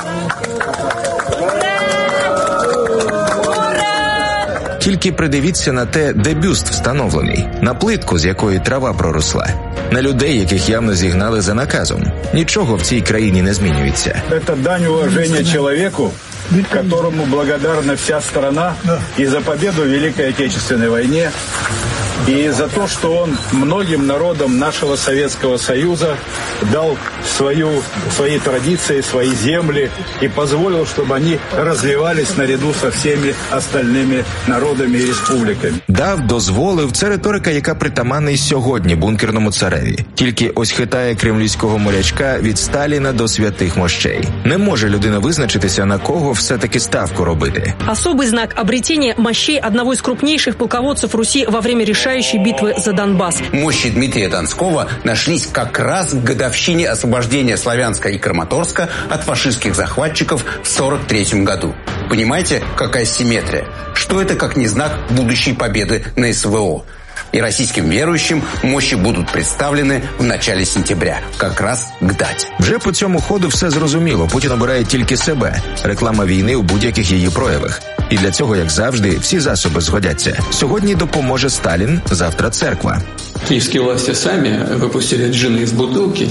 Тільки придивіться на те, де бюст встановлений. На плитку, з якої трава проросла. На людей, яких явно зігнали за наказом. Нічого в цій країні не змінюється. Це дань уваження чоловіку, которому благодарна вся страна и за победу в Великой Отечественной войне, и за то, что он многим народам нашего Советского Союза дал свою, свои традиции, свои земли и позволил, чтобы они развивались наряду со всеми остальными народами и республиками. Дав, дозволив – це риторика, яка притаманна й сьогодні бункерному цареві. Тільки ось хитає кремлівського морячка від Сталіна до святих мощей. Не може людина визначитися, на кого все-таки ставку робити. Особый знак обретения мощей одного из крупнейших полководцев Руси во время решающей битвы за Донбасс. Мощи Дмитрия Донского нашлись как раз к годовщине освобождения Славянска и Краматорска от фашистских захватчиков в сорок третьем году. Понимаете, какая симметрия? Что это как не знак будущей победы на эс вэ о? И российским верующим мощи будуть представлені в начале сентября, как раз к даті. Вже по цьому ходу все зрозуміло. Путін обирає тільки себе. Реклама війни у будь-яких її проявах. І для цього, як завжди, всі засоби згодяться. Сьогодні допоможе Сталін, завтра церква. Киевские власти сами выпустили джина из бутылки.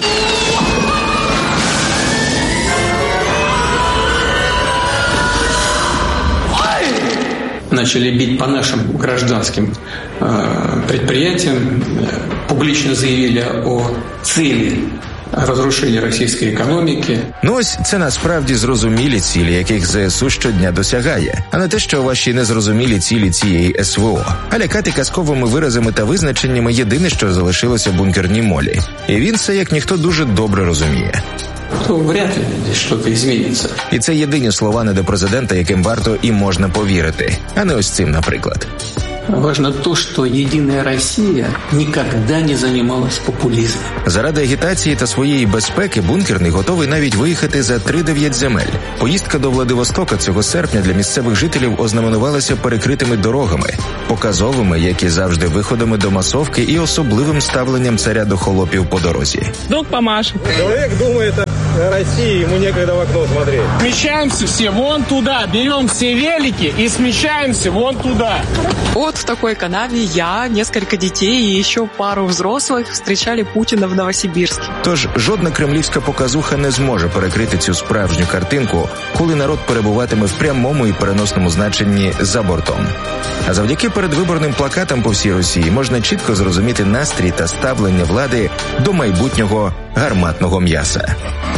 начали бить по нашим гражданским предприятиям, публично заявили о цели розрушення російської економіки. Ну ось це насправді зрозумілі цілі, яких ЗСУ щодня досягає, а не те, що ваші незрозумілі цілі цієї СВО. А лякати казковими виразами та визначеннями єдине, що залишилося бункерній молі. І він це, як ніхто, дуже добре розуміє. То вряд ли десь щось зміниться. І це єдині слова недопрезидента, яким варто і можна повірити. А не ось цим, наприклад. Важно то, що «Єдина Росія» ніколи не займалась популізмом. Заради агітації та своєї безпеки бункерний готовий навіть виїхати за три-дев'ять земель. Поїздка до Владивостока цього серпня для місцевих жителів ознаменувалася перекритими дорогами, показовими, як і завжди, виходами до масовки і особливим ставленням царя до холопів по дорозі. Друг помашет. Человек думает о России, ему некогда в окно смотреть. Смещаемся все вон туда, берем все велики и смещаемся вон туда. Вот в такой канаве я, несколько детей и еще пару взрослых встречали Путина в Новосибирске. Тож жодна кремлівська показуха не зможе перекрити цю справжню картинку, коли народ перебуватиме в прямому і переносному значенні за бортом. А завдяки передвиборним плакатам по всій Росії можна чітко зрозуміти настрій та ставлення влади до майбутнього гарматного м'яса.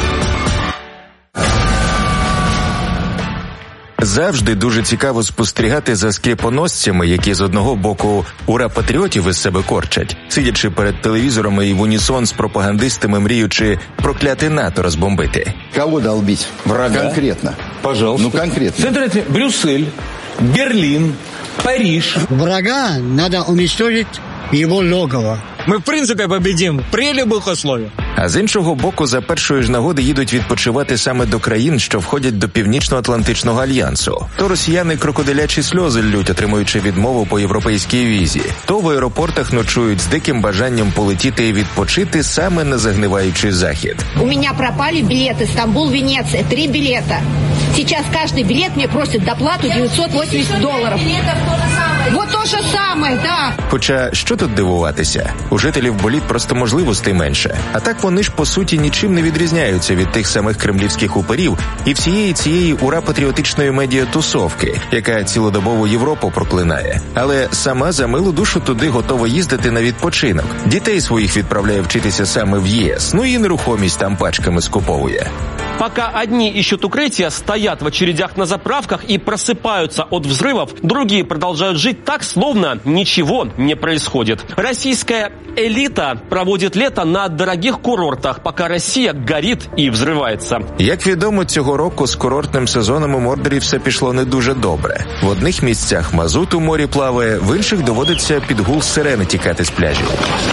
Завжди дуже цікаво спостерігати за скріпоносцями, які з одного боку ура-патріотів із себе корчать, сидячи перед телевізорами і в унісон з пропагандистами мріючи прокляти НАТО розбомбити. Кого долбить? Врага. Конкретно. Пожалуйста. Ну, конкретно. Смотрите, Брюссель, Берлин, Париж. Врага надо уничтожить его логово. Мы, в принципе, победим при любых условиях. А з іншого боку, за першої ж нагоди їдуть відпочивати саме до країн, що входять до Північно-Атлантичного альянсу. То росіяни крокодилячі сльози ллють, отримуючи відмову по європейській візі. То в аеропортах ночують з диким бажанням полетіти і відпочити саме на загниваючий захід. У меня пропали билеты Стамбул-Венеция, три билета. Сейчас каждый билет мне просит доплату девятьсот восемьдесят долларов. Вот то же самое, да. Хоча, що тут дивуватися? У жителів боліт просто можливостей менше. А так вони ж, по суті, нічим не відрізняються від тих самих кремлівських уперів і всієї цієї ура-патріотичної медіатусовки, яка цілодобово Європу проклинає. Але сама за милу душу туди готова їздити на відпочинок. Дітей своїх відправляє вчитися саме в ЄС, ну і нерухомість там пачками скуповує. Пока одни ищут укрытия, стоят в очередях на заправках и просыпаются от взрывов, другие продолжают жить так, словно ничего не происходит. Российская элита проводит лето на дорогих курортах, пока Россия горит і взривається. Як відомо, цього року з курортним сезоном у Мордорі все пішло не дуже добре. В одних місцях мазут у морі плаває, в інших доводиться під гул сирени тікати з пляжів.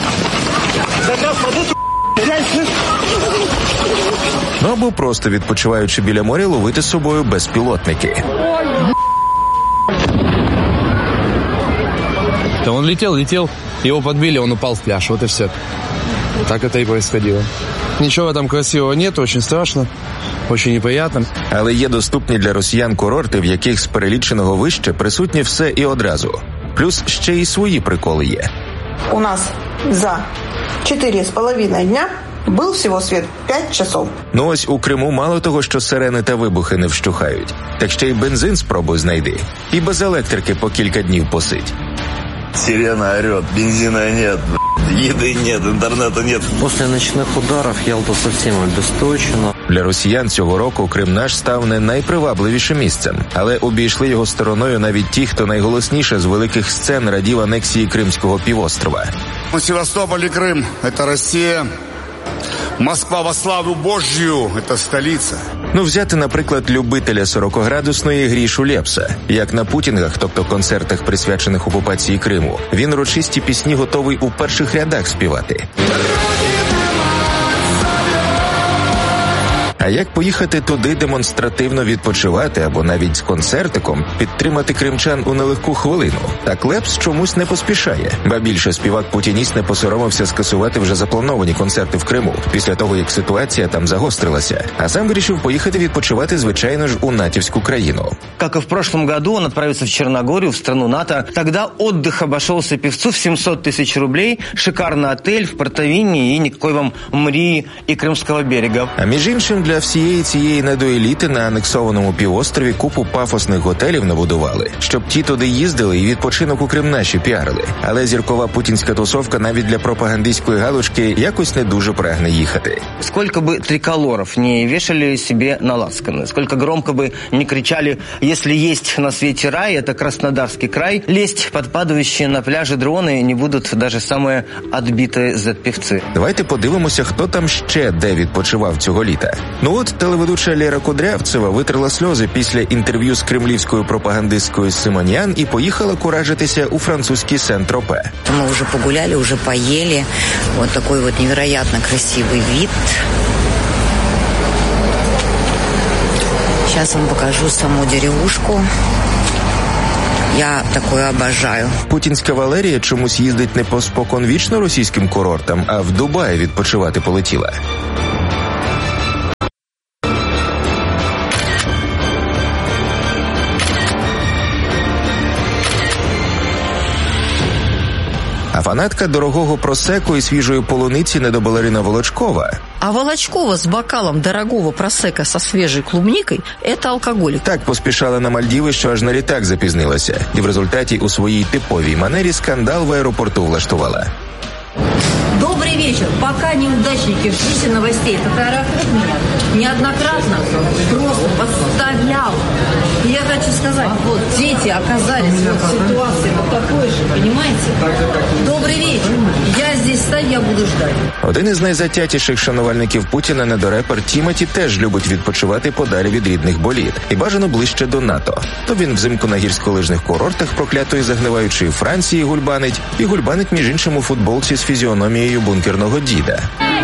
Ну або просто відпочиваючи біля моря ловити з собою безпілотники. Да он летел, летел, его подбили, он упал в пляж, вот и все. Так это и происходило. Ничего там красивого нет, очень страшно, очень неприятно. Але є доступні для росіян курорти, в яких з переліченого вище присутні все і одразу. Плюс ще й свої приколи є. У нас за чотири з половиною дня був всього світ п'ять часов. Ну ось у Криму мало того, що сирени та вибухи не вщухають, так ще й бензин спробуй знайди. І без електрики по кілька днів посидь. Сирена орет, бензина нет, еды нет, интернета нет. После ночных ударов Ялта совсем обесточена. Для росіян цього року Крим наш став не найпривабливішим місцем, але обійшли його стороною навіть ті, хто найголосніше з великих сцен радів анексії Кримського півострова. Севастополь и Крым – это Россия. Москва во славу Божью – это столиця. Ну, взяти, наприклад, любителя сорокоградусної Грішу Лепса. Як на путінгах, тобто концертах, присвячених окупації Криму, він урочисті пісні готовий у перших рядах співати. А як поїхати туди демонстративно відпочивати або навіть з концертиком підтримати кримчан у нелегку хвилину? Так Лепс чомусь не поспішає. Ба більше, співак-путініст не посоромився скасувати вже заплановані концерти в Криму, після того, як ситуація там загострилася. А сам вирішив поїхати відпочивати, звичайно ж, у натівську країну. Как и в прошлом году, он отправится в Черногорию, в страну НАТО. Тогда отдых обошелся певцу в семьсот тысяч рублей, шикарный отель в Портовине и никакой вам Мрии и Крымского берега. А між іншим, для для всієї цієї недоеліти на анексованому півострові купу пафосних готелів набудували, щоб ті туди їздили і відпочинок у Крим наші піарили. Але зіркова путінська тусовка навіть для пропагандистської галочки якось не дуже прагне їхати. Сколько бы триколоров не вешали себе на лацканы, сколько громко бы не кричали: если есть на свете рай, это Краснодарский край, лезть под падающие на пляже дроны не будут даже самые отбитые зет-певцы. Давайте подивимося, хто там ще де відпочивав цього літа. Ну от телеведуча Лера Кудрявцева витерла сльози після інтерв'ю з кремлівською пропагандисткою Симоньян і поїхала куражитися у французький Сен-Тропе. Мы уже погуляли, уже поели. Вот такой вот невероятно красивый вид. Сейчас вам покажу саму деревушку. Я такое обожаю. Путінська Валерія чомусь їздить не по споконвічно російським курортам, а в Дубай відпочивати полетіла. А фанатка дорогого просеку і свіжої полуниці недобалерина Волочкова. А Волочкова с бокалом дорогого просека со свежей клубникой – это алкоголик. Так поспішала на Мальдіви, що аж на літак запізнилася. І в результаті у своїй типовій манері скандал в аеропорту влаштувала. Добрый вечер. Пока неудачники в курсе новостей, этот аэропорт меня неоднократно просто подставлял. И я хочу сказать, вот дети оказались в ситуации вот такой же, понимаете? Добрый вечер. Я здесь стою, я буду ждать. Один із найзатятіших шанувальників Путіна, недорепер Тімоті, теж любить відпочивати подалі від рідних боліт. І бажано ближче до НАТО. То він взимку на гірськолижних курортах проклятої загниваючої Франції гульбанить, і гульбанить між іншим у футболці з фізіономією бункерного діда.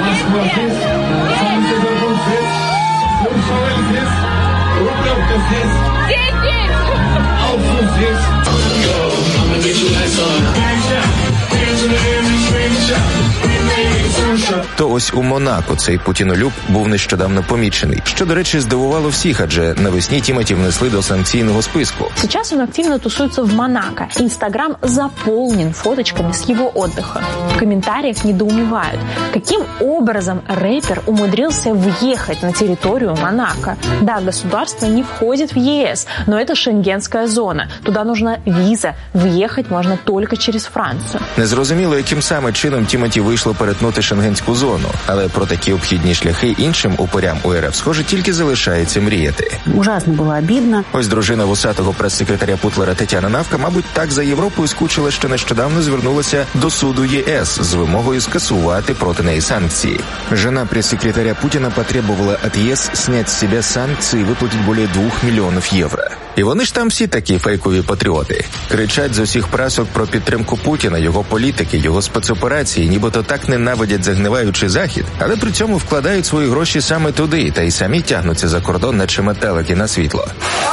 То ось у Монако цей путінолюб був нещодавно помічений, що, до речі, здивувало всіх, адже навесні Тімоті внесли до санкційного списку. Сейчас он активно тусуется в Монако. Инстаграм заполнен фоточками с его отдыха. В комментариях недоумевают, каким образом рэпер умудрился въехать на территорию Монако. Да, государство не входит в ЕС, но это шенгенская зона. Туда нужна виза. Въехать можно только через Францию. Незрозуміло, яким саме чином Тімоті вийшло перетнути шенгенську зону, але про такі обхідні шляхи іншим упорям у РФ, схоже, тільки залишається мріяти. Ужасно було обідно. Ось дружина вусатого прес-секретаря Путлера Тетяна Навка, мабуть, так за Європою скучила, що нещодавно звернулася до суду ЄС з вимогою скасувати проти неї санкції. Жена пресс-секретаря Путіна потребувала від ЄС снять з себе санкції і виплатити більше двох мільйонів євро. І вони ж там всі такі фейкові патріоти. Кричать з усіх прасок про підтримку Путіна, його політики, його спецоперації, нібито так ненавидять загниваючий Захід, але при цьому вкладають свої гроші саме туди, та й самі тягнуться за кордон, наче метелики на світло.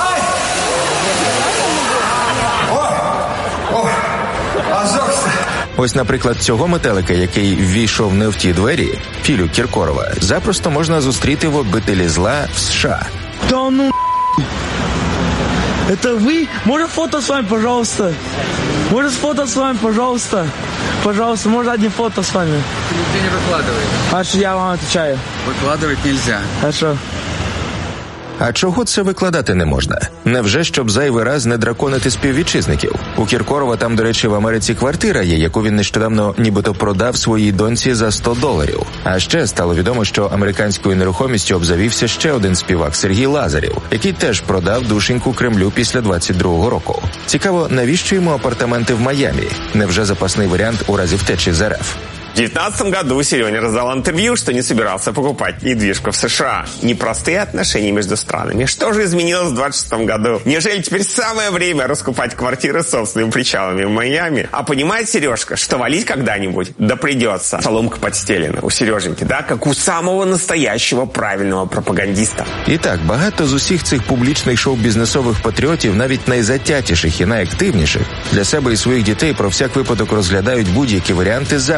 Ось, наприклад, цього метелика, який ввійшов не в ті двері, Філю Кіркорова, запросто можна зустріти в обителі зла в США. Да ну... Это вы? Можно фото с вами, пожалуйста? Можно фото с вами, пожалуйста? Пожалуйста, можно одни фото с вами? Нигде не выкладывай. Хорошо, я вам отвечаю. Выкладывать нельзя. Хорошо. А чого це викладати не можна? Невже, щоб зайвий раз не драконити співвітчизників? У Кіркорова там, до речі, в Америці квартира є, яку він нещодавно нібито продав своїй доньці за сто доларів. А ще стало відомо, що американською нерухомістю обзавівся ще один співак Сергій Лазарєв, який теж продав душеньку Кремлю після двадцять другого року. Цікаво, навіщо йому апартаменти в Майамі? Невже запасний варіант у разі втечі з РФ? В две тысячи девятнадцатом году Серёня раздал интервью, что не собирался покупать недвижку в США. Непростые отношения между странами. Что же изменилось в двадцать шестом году? Неужели теперь самое время раскупать квартиры с собственными причалами в Майами? А понимает Сережка, что валить когда-нибудь да придется. Соломка подстелена у Сереженьки, да? Как у самого настоящего правильного пропагандиста. І так, багато з усіх цих публічних шоу-бізнесових патріотів, навіть найзатятіших і найактивніших, для себе і своїх дітей про всяк випадок розглядають будь-які варіанти за межами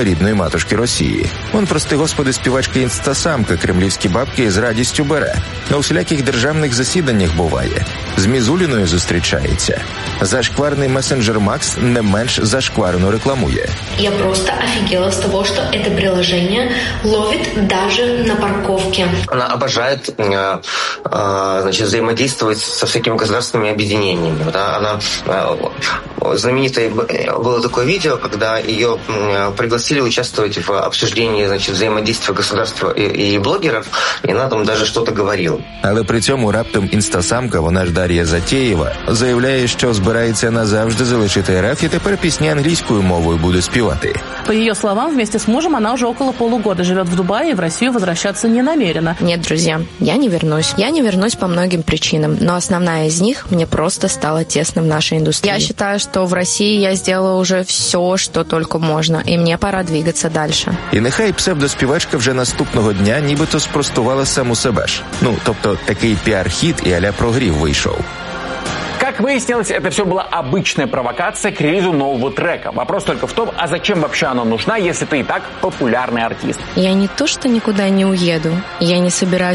рідної матушки Росії. Он, прости господи, співачка-інстасамка кремлівські бабки з радістю бере. На усіляких державних засіданнях буває. З Мізуліною зустрічається. Зашкварний месенджер Макс не менш зашкварно рекламує. Я просто офигела с того, что это приложение ловит даже на парковке. Она обожает э, э, значит, взаимодействовать со всякими государственными объединениями. Да? Она э, знаменитое было такое видео, когда ее э, пригласили участвовать в обсуждении, значит, взаимодействия государства и, и блогеров, и она там даже что-то говорила. Але при цьому раптом інстасамка, вона ж Дар'я Затєєва, заявляє, що збирається назавжди залишити РФ і тепер пісні англійською мовою буде співати. По ее словам, вместе с мужем она уже около полугода живет в Дубае и в Россию возвращаться не намерена. Нет, друзья, я не вернусь. Я не вернусь по многим причинам, но основная из них – мне просто стало тесно в нашей индустрии. Я считаю, что в России я сделала уже все, что только можно, и мне пора двигаться дальше. І нехай псевдоспівачка вже наступного дня нібито спростувала саму себе ж. Ну, тобто такий піар-хіт і а-ля прогрів вийшов. Как выяснилось, это все была обычная провокация к релизу нового трека. Вопрос только в том, а зачем вообще она нужна, если ты и так популярный артист? Я не то, что никуда не уеду. Я не собираюсь